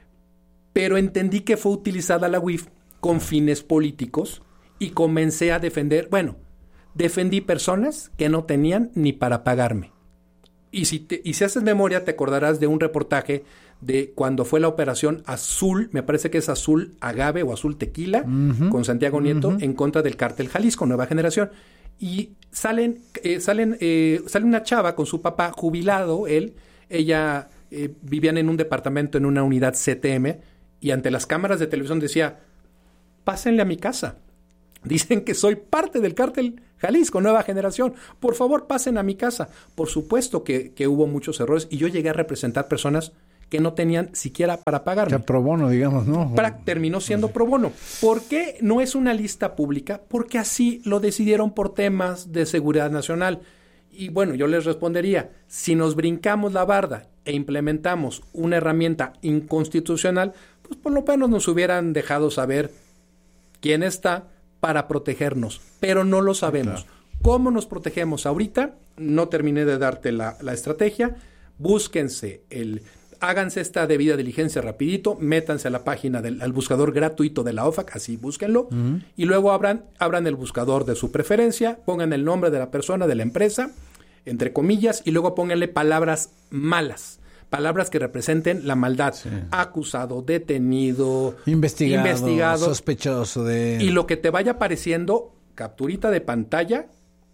pero entendí que fue utilizada la U I F con fines políticos y comencé a defender, bueno, defendí personas que no tenían ni para pagarme. Y si, te, y si haces memoria, te acordarás de un reportaje de cuando fue la operación Azul, me parece que es Azul Agave o Azul Tequila, uh-huh. con Santiago Nieto, uh-huh. en contra del Cártel Jalisco, Nueva Generación. Y salen, eh, salen, eh, sale una chava con su papá jubilado, él, ella eh, vivían en un departamento en una unidad C T M, y ante las cámaras de televisión decía, pásenle a mi casa. Dicen que soy parte del Cártel Jalisco, Nueva Generación. Por favor, pasen a mi casa. Por supuesto que, que hubo muchos errores y yo llegué a representar personas que no tenían siquiera para pagarme. O sea, pro bono, digamos, ¿no? Para, terminó siendo pro bono. ¿Por qué no es una lista pública? Porque así lo decidieron por temas de seguridad nacional. Y bueno, yo les respondería, si nos brincamos la barda e implementamos una herramienta inconstitucional, pues por lo menos nos hubieran dejado saber quién está para protegernos, pero no lo sabemos. Claro. ¿Cómo nos protegemos ahorita? No terminé de darte la, la estrategia. Búsquense, el, háganse esta debida diligencia rapidito, métanse a la página del al buscador gratuito de la O F A C, así búsquenlo, uh-huh. y luego abran, abran el buscador de su preferencia, pongan el nombre de la persona, de la empresa, entre comillas, y luego pónganle palabras malas. Palabras que representen la maldad. Sí. Acusado, detenido, investigado, investigado, sospechoso de... Y lo que te vaya apareciendo, capturita de pantalla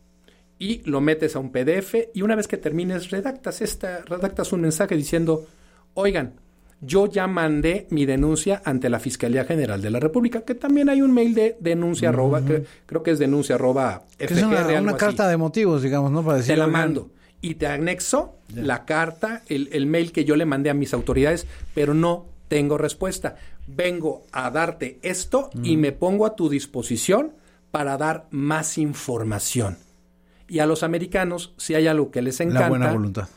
y lo metes a un P D F y una vez que termines redactas esta, redactas un mensaje diciendo, oigan, yo ya mandé mi denuncia ante la Fiscalía General de la República, que también hay un mail de denuncia uh-huh. arroba, que, creo que es denuncia arroba F G R, es una, algo una así. Carta de motivos, digamos, ¿no? Para decir, te la mando. Y te anexo yeah. la carta, el, el mail que yo le mandé a mis autoridades, pero no tengo respuesta. Vengo a darte esto mm. y me pongo a tu disposición para dar más información. Y a los americanos, si hay algo que les encanta... La buena voluntad.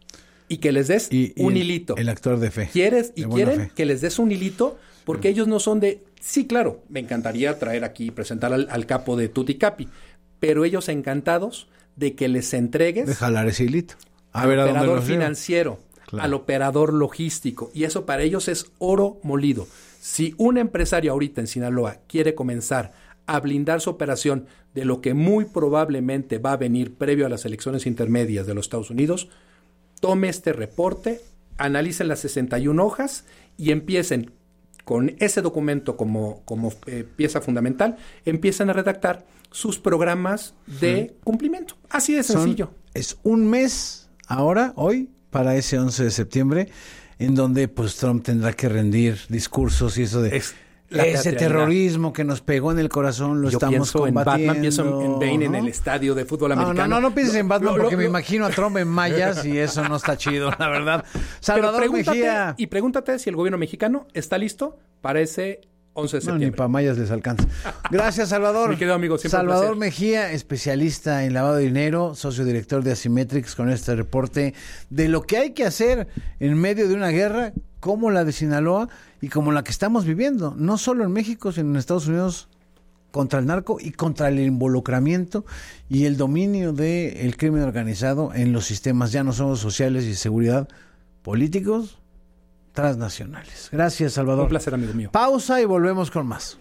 Y que les des y, y un el, hilito. El actor de fe. ¿Quieres? Y quieren fe. que les des un hilito, porque sí. ellos no son de... Sí, claro, me encantaría traer aquí, presentar al, al capo de Tutti Capi, pero ellos encantados de que les entregues... De jalar ese hilito. A al ver, operador financiero, claro. al operador logístico. Y eso para ellos es oro molido. Si un empresario ahorita en Sinaloa quiere comenzar a blindar su operación de lo que muy probablemente va a venir previo a las elecciones intermedias de los Estados Unidos, tome este reporte, analicen las sesenta y una hojas y empiecen con ese documento como, como eh, pieza fundamental, empiezan a redactar sus programas de sí. cumplimiento. Así de sencillo. Son, es un mes ahora, hoy, para ese once de septiembre, en donde pues Trump tendrá que rendir discursos y eso de... Es ese terrorismo que nos pegó en el corazón, lo Yo estamos pienso combatiendo. En Batman, pienso en Bane, ¿no? En el estadio de fútbol americano. No, no, no, no pienses en Batman lo, porque lo, me lo, imagino a Trump en mallas y eso no está chido, la verdad. Salvador Mejía. Y pregúntate si el gobierno mexicano está listo para ese once de septiembre. No, ni para mallas les alcanza. Gracias, Salvador. Mi querido amigo, siempre Salvador un Mejía, especialista en lavado de dinero, socio director de Asymmetrics, con este reporte de lo que hay que hacer en medio de una guerra como la de Sinaloa y como la que estamos viviendo, no solo en México, sino en Estados Unidos, contra el narco y contra el involucramiento y el dominio del crimen organizado en los sistemas, ya no solo sociales y de seguridad, políticos, transnacionales. Gracias, Salvador. Un placer, amigo mío. Pausa y volvemos con más.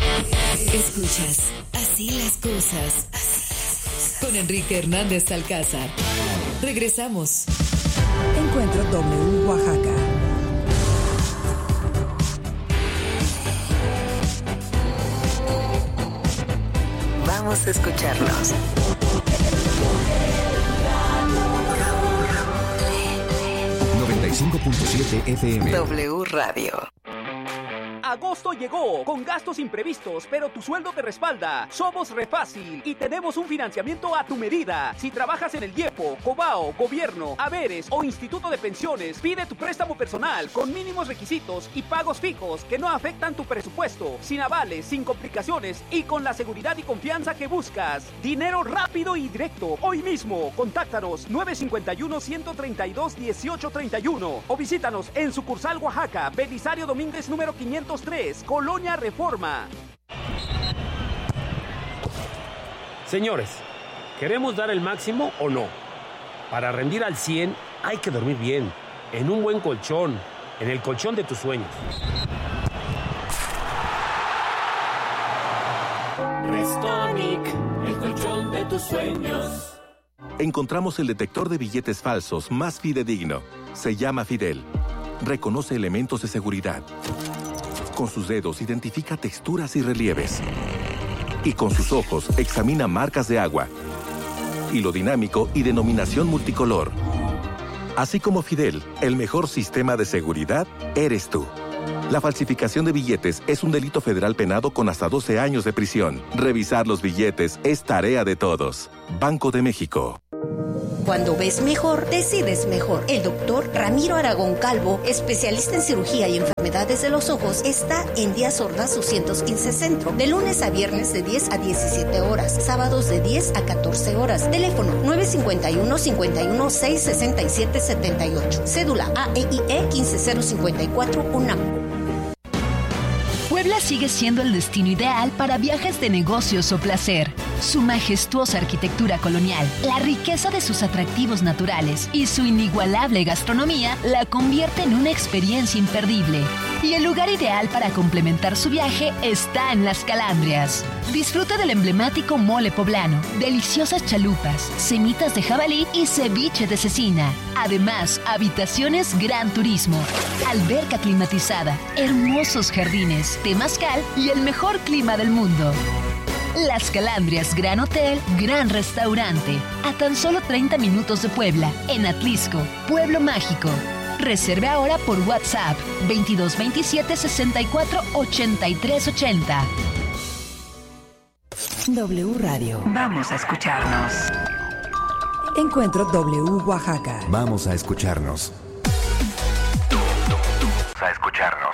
Escuchas Así las cosas, con Enrique Hernández Alcázar. Regresamos. Encuentro W Oaxaca. Vamos a escucharnos. noventa y cinco punto siete F M. W Radio. Agosto llegó con gastos imprevistos, pero tu sueldo te respalda. Somos Refácil y tenemos un financiamiento a tu medida. Si trabajas en el IEPO, Cobao, Gobierno, Haberes o Instituto de Pensiones, pide tu préstamo personal con mínimos requisitos y pagos fijos que no afectan tu presupuesto, sin avales, sin complicaciones y con la seguridad y confianza que buscas. Dinero rápido y directo. Hoy mismo, contáctanos nueve cinco uno, uno tres dos, uno ocho tres uno o visítanos en sucursal Oaxaca, Belisario Domínguez número quinientos tres, Colonia Reforma. Señores, ¿queremos dar el máximo o no? Para rendir al cien hay que dormir bien, en un buen colchón, en el colchón de tus sueños. Restonic, el colchón de tus sueños. Encontramos el detector de billetes falsos más fidedigno. Se llama Fidel. Reconoce elementos de seguridad. Con sus dedos identifica texturas y relieves. Y con sus ojos examina marcas de agua, hilo dinámico y denominación multicolor. Así como Fidel, el mejor sistema de seguridad eres tú. La falsificación de billetes es un delito federal penado con hasta doce años de prisión. Revisar los billetes es tarea de todos. Banco de México. Cuando ves mejor, decides mejor. El doctor Ramiro Aragón Calvo, especialista en cirugía y enfermedades de los ojos, está en Díaz Ordaz doscientos quince Centro, de lunes a viernes de diez a diecisiete horas, sábados de diez a catorce horas. Teléfono nueve cinco uno, cinco uno seis, seis siete siete ocho. Cédula A E I E uno cinco cero cinco cuatro UNAM. Puebla sigue siendo el destino ideal para viajes de negocios o placer. Su majestuosa arquitectura colonial, la riqueza de sus atractivos naturales y su inigualable gastronomía la convierte en una experiencia imperdible. Y el lugar ideal para complementar su viaje está en Las Calandrias. Disfruta del emblemático mole poblano, deliciosas chalupas, semitas de jabalí y ceviche de cecina. Además, habitaciones Gran Turismo, alberca climatizada, hermosos jardines, temazcal y el mejor clima del mundo. Las Calandrias Gran Hotel, Gran Restaurante, a tan solo treinta minutos de Puebla, en Atlisco, Pueblo Mágico. Reserve ahora por WhatsApp veintidós veintisiete sesenta y cuatro ochenta y tres ochenta. W Radio. Vamos a escucharnos. Encuentro W Oaxaca. Vamos a escucharnos. A escucharnos.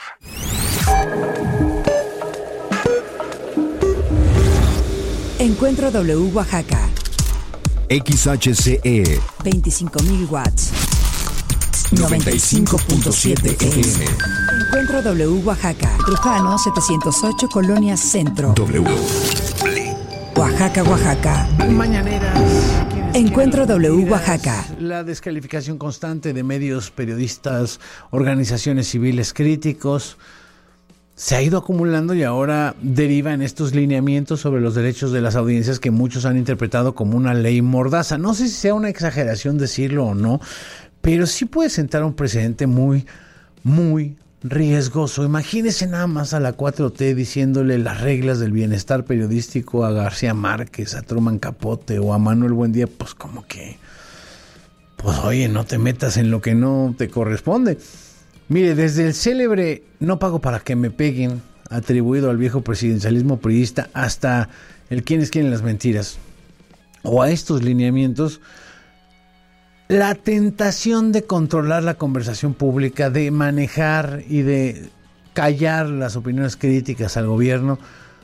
Encuentro W Oaxaca. X H C E veinticinco mil watts. noventa y cinco punto siete F M. Encuentro W Oaxaca. Trujano setecientos ocho, Colonia Centro. W. Oaxaca, Oaxaca. Mañaneras. Encuentro W Oaxaca. La descalificación constante de medios, periodistas, organizaciones civiles críticos se ha ido acumulando y ahora deriva en estos lineamientos sobre los derechos de las audiencias que muchos han interpretado como una ley mordaza. No sé si sea una exageración decirlo o no, pero sí puede sentar un precedente muy, muy riesgoso. Imagínese nada más a la cuatro T diciéndole las reglas del bienestar periodístico a García Márquez, a Truman Capote o a Manuel Buendía, pues como que, pues oye, no te metas en lo que no te corresponde. Mire, desde el célebre "no pago para que me peguen", atribuido al viejo presidencialismo priista, hasta el "quiénes quieren las mentiras", o a estos lineamientos, la tentación de controlar la conversación pública, de manejar y de callar las opiniones críticas al gobierno,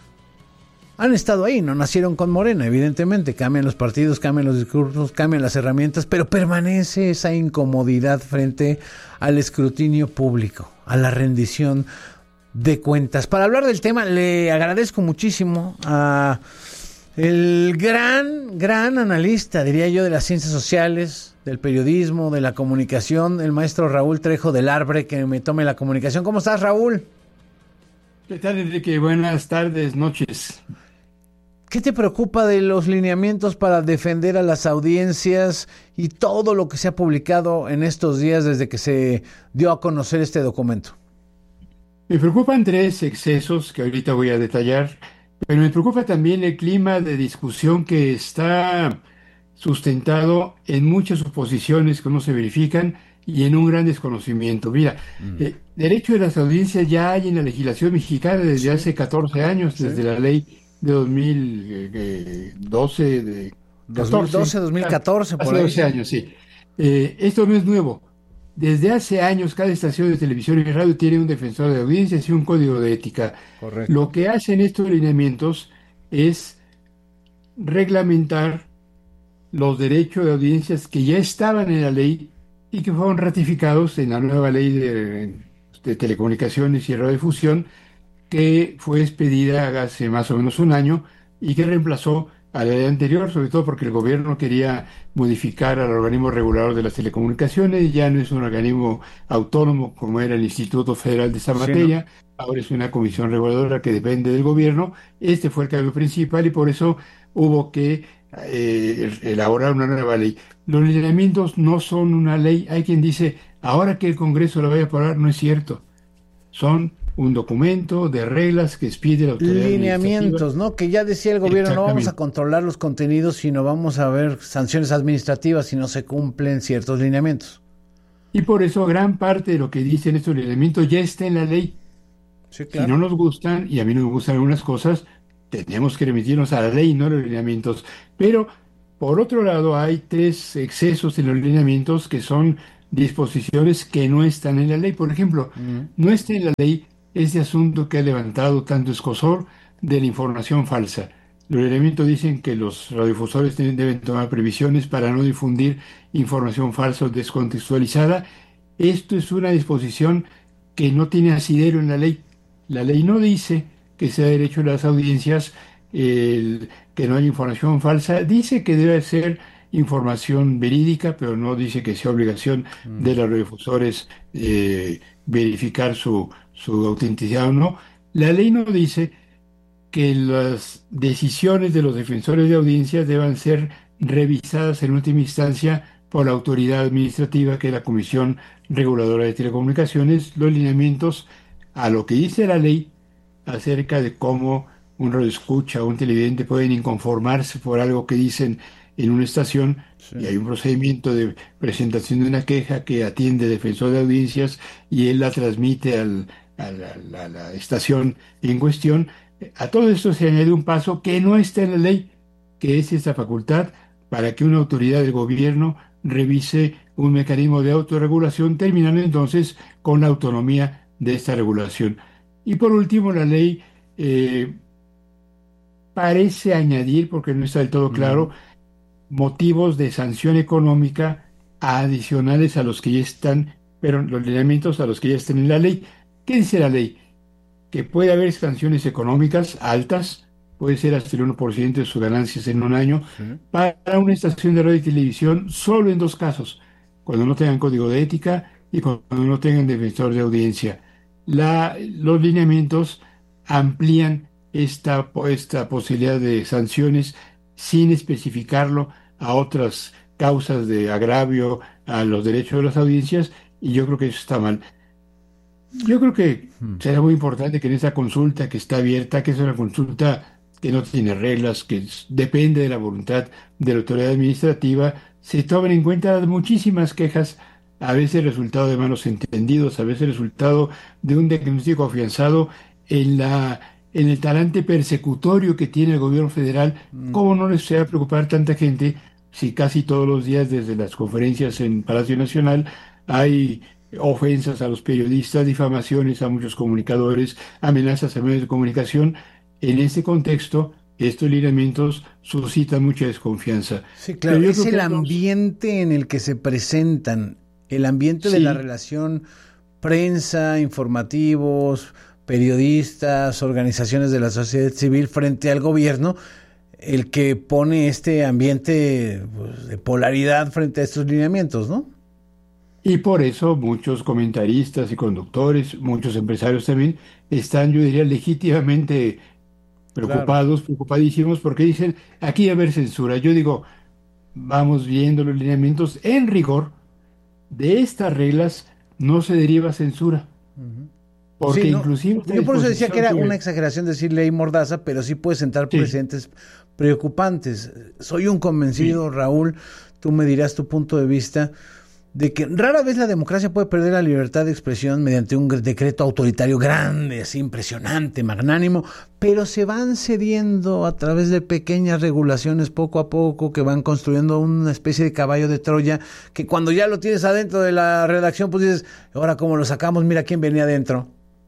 han estado ahí, no nacieron con Morena, evidentemente, cambian los partidos, cambian los discursos, cambian las herramientas, pero permanece esa incomodidad frente al escrutinio público, a la rendición de cuentas. Para hablar del tema, le agradezco muchísimo a el gran, gran analista, diría yo, de las ciencias sociales, del periodismo, de la comunicación, el maestro Raúl Trejo del Arbre, que me tome la comunicación. ¿Cómo estás, Raúl? ¿Qué tal, Enrique? Buenas tardes, noches. ¿Qué te preocupa de los lineamientos para defender a las audiencias y todo lo que se ha publicado en estos días desde que se dio a conocer este documento? Me preocupan tres excesos que ahorita voy a detallar, pero me preocupa también el clima de discusión que está sustentado en muchas suposiciones que no se verifican y en un gran desconocimiento. Mira, mm. eh, derecho de las audiencias ya hay en la legislación mexicana desde hace catorce años, ¿sí? Desde la ley de dos mil doce, de dos mil doce, dos mil catorce, por hace ahí. doce años, sí. Eh, esto no es nuevo. Desde hace años cada estación de televisión y radio tiene un defensor de audiencias y un código de ética. Correcto. Lo que hacen estos lineamientos es reglamentar los derechos de audiencias que ya estaban en la ley y que fueron ratificados en la nueva ley de, de telecomunicaciones y radiodifusión, que fue expedida hace más o menos un año y que reemplazó a la ley anterior, sobre todo porque el gobierno quería modificar al organismo regulador de las telecomunicaciones, ya no es un organismo autónomo como era el Instituto Federal de esta materia, sí, ¿no? Ahora es una comisión reguladora que depende del gobierno. Este fue el cambio principal y por eso hubo que eh, elaborar una nueva ley. Los lineamientos no son una ley. Hay quien dice, ahora que el Congreso la vaya a aprobar, no es cierto. Son un documento de reglas que expide la autoridad lineamientos, ¿no? Que ya decía el gobierno, no vamos a controlar los contenidos, sino vamos a ver sanciones administrativas si no se cumplen ciertos lineamientos. Y por eso gran parte de lo que dicen estos lineamientos ya está en la ley. Sí, claro. Si no nos gustan, y a mí no me gustan algunas cosas, tenemos que remitirnos a la ley, no a los lineamientos. Pero, por otro lado, hay tres excesos en los lineamientos que son disposiciones que no están en la ley. Por ejemplo, mm. no está en la ley este asunto que ha levantado tanto escozor de la información falsa. Los lineamientos dicen que los radiodifusores deben tomar previsiones para no difundir información falsa o descontextualizada. Esto es una disposición que no tiene asidero en la ley. La ley no dice que sea derecho de las audiencias el, que no haya información falsa. Dice que debe ser información verídica, pero no dice que sea obligación mm. de los radiodifusores eh, verificar su su autenticidad o no. La ley no dice que las decisiones de los defensores de audiencias deban ser revisadas en última instancia por la autoridad administrativa, que es la Comisión Reguladora de Telecomunicaciones. Los lineamientos a lo que dice la ley acerca de cómo un radioescucha o un televidente pueden inconformarse por algo que dicen en una estación, sí. y hay un procedimiento de presentación de una queja que atiende el defensor de audiencias y él la transmite al A la, la, la estación en cuestión. A todo esto se añade un paso que no está en la ley, que es esta facultad para que una autoridad del gobierno revise un mecanismo de autorregulación, terminando entonces con la autonomía de esta regulación. Y por último, la ley eh, parece añadir, porque no está del todo claro, mm. motivos de sanción económica adicionales a los que ya están, pero los lineamientos a los que ya están en la ley. ¿Qué dice la ley? Que puede haber sanciones económicas altas, puede ser hasta el uno por ciento de sus ganancias en un año, sí. para una estación de radio y televisión solo en dos casos, cuando no tengan código de ética y cuando no tengan defensor de audiencia. La, los lineamientos amplían esta, esta posibilidad de sanciones sin especificarlo a otras causas de agravio a los derechos de las audiencias, y yo creo que eso está mal. Yo creo que será muy importante que en esta consulta que está abierta, que es una consulta que no tiene reglas, que es, depende de la voluntad de la autoridad administrativa, se tomen en cuenta muchísimas quejas, a veces resultado de malos entendidos, a veces resultado de un diagnóstico afianzado en la en el talante persecutorio que tiene el gobierno federal. Mm. ¿Cómo no les va a preocupar tanta gente si casi todos los días desde las conferencias en Palacio Nacional hay ofensas a los periodistas, difamaciones a muchos comunicadores, amenazas a medios de comunicación? En este contexto, estos lineamientos suscitan mucha desconfianza. Sí, claro, es el ambiente en el que se presentan, el ambiente sí. de la relación prensa, informativos, periodistas, organizaciones de la sociedad civil frente al gobierno, el que pone este ambiente pues, de polaridad frente a estos lineamientos, ¿no? Y por eso muchos comentaristas y conductores, muchos empresarios también, están, yo diría, legítimamente preocupados, claro. preocupadísimos, porque dicen, aquí va a haber censura. Yo digo, vamos viendo los lineamientos. En rigor, de estas reglas no se deriva censura. Uh-huh. Porque sí, no, inclusive... Yo por eso decía que era una exageración decir ley mordaza, pero sí puede sentar sí. precedentes preocupantes. Soy un convencido, sí. Raúl, tú me dirás tu punto de vista, de que rara vez la democracia puede perder la libertad de expresión mediante un decreto autoritario grande, así impresionante, magnánimo, pero se van cediendo a través de pequeñas regulaciones poco a poco que van construyendo una especie de caballo de Troya, que cuando ya lo tienes adentro de la redacción, pues dices, ahora cómo lo sacamos, mira quién venía adentro.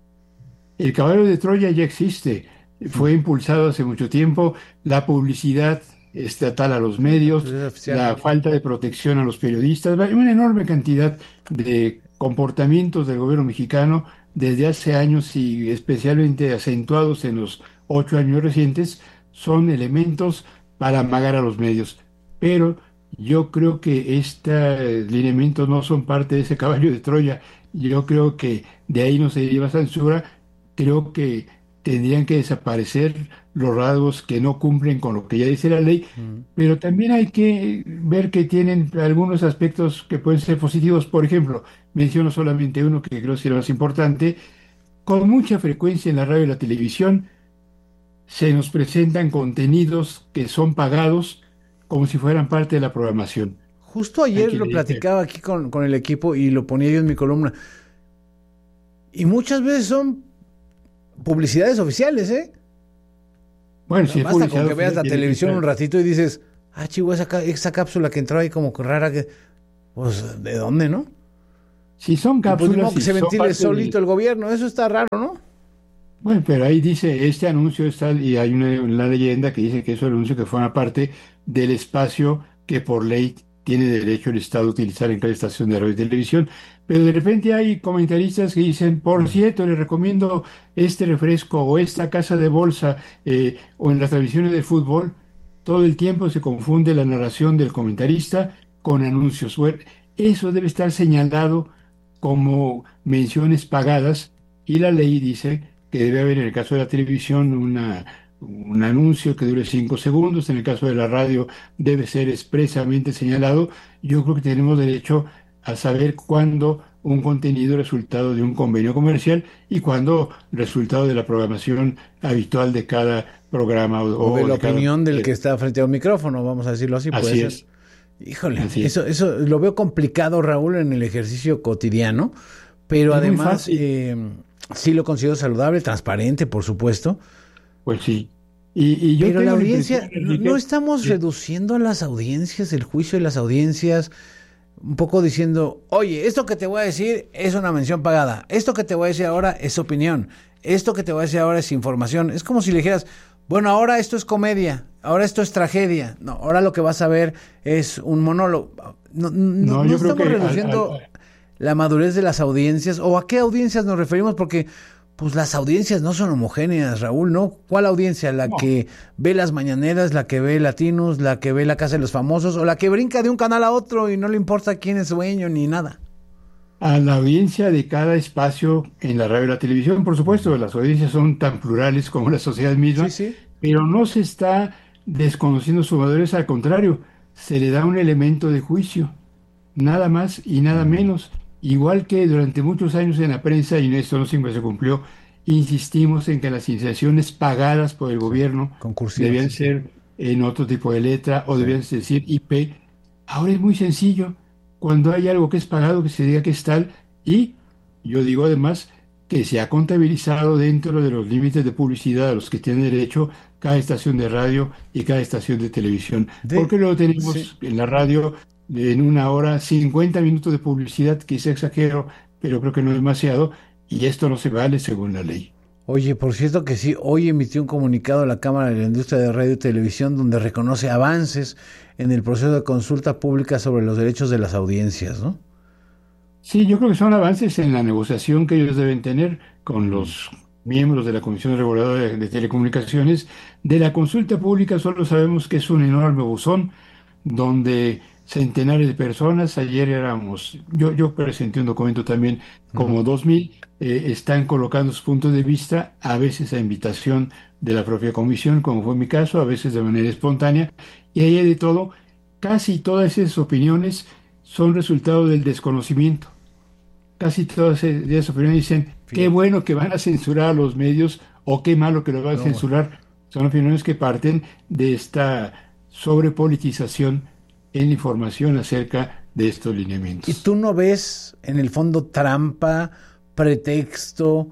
El caballo de Troya ya existe, fue impulsado hace mucho tiempo, la publicidad estatal a los medios, la falta de protección a los periodistas, una enorme cantidad de comportamientos del gobierno mexicano desde hace años y especialmente acentuados en los ocho años recientes, son elementos para amagar a los medios. Pero yo creo que estos lineamientos no son parte de ese caballo de Troya. Yo creo que de ahí no se lleva censura. Creo que tendrían que desaparecer los rasgos que no cumplen con lo que ya dice la ley, mm. pero también hay que ver que tienen algunos aspectos que pueden ser positivos. Por ejemplo, menciono solamente uno que creo que es el más importante. Con mucha frecuencia en la radio y la televisión se nos presentan contenidos que son pagados como si fueran parte de la programación. Justo ayer aquí lo platicaba aquí con, con el equipo y lo ponía yo en mi columna. Y muchas veces son publicidades oficiales, ¿eh? Bueno, si basta con que veas la televisión un ratito y dices, ah, chivo, esa, esa cápsula que entró ahí como rara, que pues, ¿de dónde, no? Si son cápsulas... Pues, no, que si se ventile solito del... el gobierno, eso está raro, ¿no? Bueno, pero ahí dice, este anuncio está, y hay una, una leyenda que dice que es un anuncio que forma parte del espacio que por ley tiene derecho el Estado a utilizar en cada estación de radio y televisión. Pero de repente hay comentaristas que dicen, por cierto, le recomiendo este refresco o esta casa de bolsa, eh, o en las transmisiones de fútbol, todo el tiempo se confunde la narración del comentarista con anuncios. Bueno, eso debe estar señalado como menciones pagadas, y la ley dice que debe haber en el caso de la televisión una, un anuncio que dure cinco segundos, en el caso de la radio debe ser expresamente señalado. Yo creo que tenemos derecho a saber cuándo un contenido es resultado de un convenio comercial y cuándo resultado de la programación habitual de cada programa. O, o de la de opinión cada... del que está frente a un micrófono, vamos a decirlo así. Así puede es. Ser. Híjole, así eso, es. eso lo veo complicado, Raúl, en el ejercicio cotidiano, pero es además eh, sí lo considero saludable, transparente, por supuesto. Pues sí. Y, y yo pero la audiencia, la no estamos sí. reduciendo a las audiencias, el juicio de las audiencias, un poco diciendo, oye, esto que te voy a decir es una mención pagada, esto que te voy a decir ahora es opinión, esto que te voy a decir ahora es información. Es como si le dijeras, bueno, ahora esto es comedia, ahora esto es tragedia, no, ahora lo que vas a ver es un monólogo. No, no, no, no estamos reduciendo al, al, al... la madurez de las audiencias, o a qué audiencias nos referimos, porque pues las audiencias no son homogéneas, Raúl, ¿no? ¿Cuál audiencia? ¿La no. que ve las mañaneras, la que ve Latinos, la que ve La Casa de los Famosos, o la que brinca de un canal a otro y no le importa quién es dueño ni nada? A la audiencia de cada espacio en la radio y la televisión, por supuesto, las audiencias son tan plurales como la sociedad misma, sí, sí. pero no se está desconociendo su madurez, al contrario, se le da un elemento de juicio, nada más y nada menos. Igual que durante muchos años en la prensa, y esto no siempre se cumplió, insistimos en que las iniciaciones pagadas por el gobierno debían ser en otro tipo de letra o debían decir I P. Ahora es muy sencillo. Cuando hay algo que es pagado, que se diga que es tal, y yo digo además que se ha contabilizado dentro de los límites de publicidad a los que tienen derecho cada estación de radio y cada estación de televisión. De... Porque luego tenemos sí. en la radio en una hora cincuenta minutos de publicidad, quizá exagero, pero creo que no es demasiado, y esto no se vale según la ley. Oye, por cierto que sí, hoy emitió un comunicado a la Cámara de la Industria de Radio y Televisión donde reconoce avances en el proceso de consulta pública sobre los derechos de las audiencias, ¿no? Sí, yo creo que son avances en la negociación que ellos deben tener con los miembros de la Comisión Reguladora de, de Telecomunicaciones. De la consulta pública solo sabemos que es un enorme buzón donde centenares de personas, ayer éramos, yo, yo presenté un documento también, como uh-huh. dos mil, eh, están colocando sus puntos de vista, a veces a invitación de la propia comisión, como fue mi caso, a veces de manera espontánea, y ahí hay de todo. Casi todas esas opiniones son resultado del desconocimiento. Casi todas esas opiniones dicen, Fíjate. qué bueno que van a censurar a los medios, o qué malo que lo van a no, censurar. Bueno. Son opiniones que parten de esta sobrepolitización en la información acerca de estos lineamientos. ¿Y tú no ves en el fondo trampa, pretexto,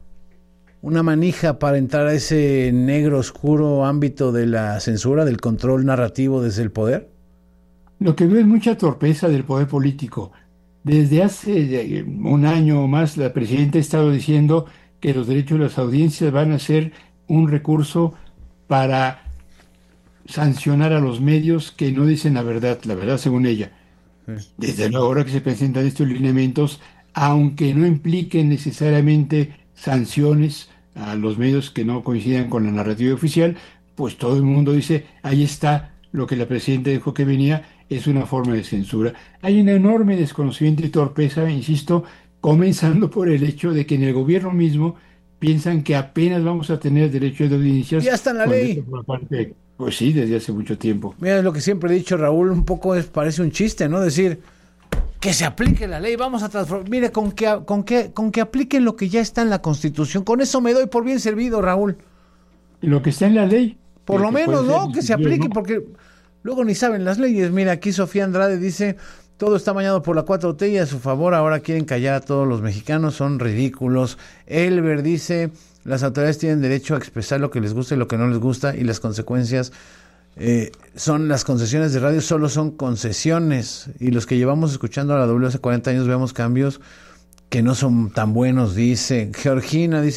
una manija para entrar a ese negro oscuro ámbito de la censura, del control narrativo desde el poder? Lo que veo es mucha torpeza del poder político. Desde hace un año o más la presidenta ha estado diciendo que los derechos de las audiencias van a ser un recurso para sancionar a los medios que no dicen la verdad, la verdad según ella. Sí. Desde luego, ahora que se presentan estos lineamientos, aunque no impliquen necesariamente sanciones a los medios que no coincidan con la narrativa oficial, pues todo el mundo dice, ahí está lo que la presidenta dijo que venía, es una forma de censura. Hay un enorme desconocimiento y torpeza, insisto, comenzando por el hecho de que en el gobierno mismo piensan que apenas vamos a tener derecho de audiencias. Ya está en la ley. Por parte, pues sí, desde hace mucho tiempo. Mira, es lo que siempre he dicho, Raúl, un poco es, parece un chiste, ¿no? Decir, que se aplique la ley, vamos a transformar. Mire, con que, con, que, con que apliquen lo que ya está en la Constitución, con eso me doy por bien servido, Raúl. Lo que está en la ley. Por lo menos, ¿no? Que se aplique, ¿no? Porque luego ni saben las leyes. Mira, aquí Sofía Andrade dice, todo está mañado por la cuatro T y a su favor ahora quieren callar a todos los mexicanos, son ridículos. Elber dice, las autoridades tienen derecho a expresar lo que les gusta y lo que no les gusta y las consecuencias eh, son las concesiones de radio, solo son concesiones y los que llevamos escuchando a la W hace cuarenta años vemos cambios que no son tan buenos, dice Georgina, dice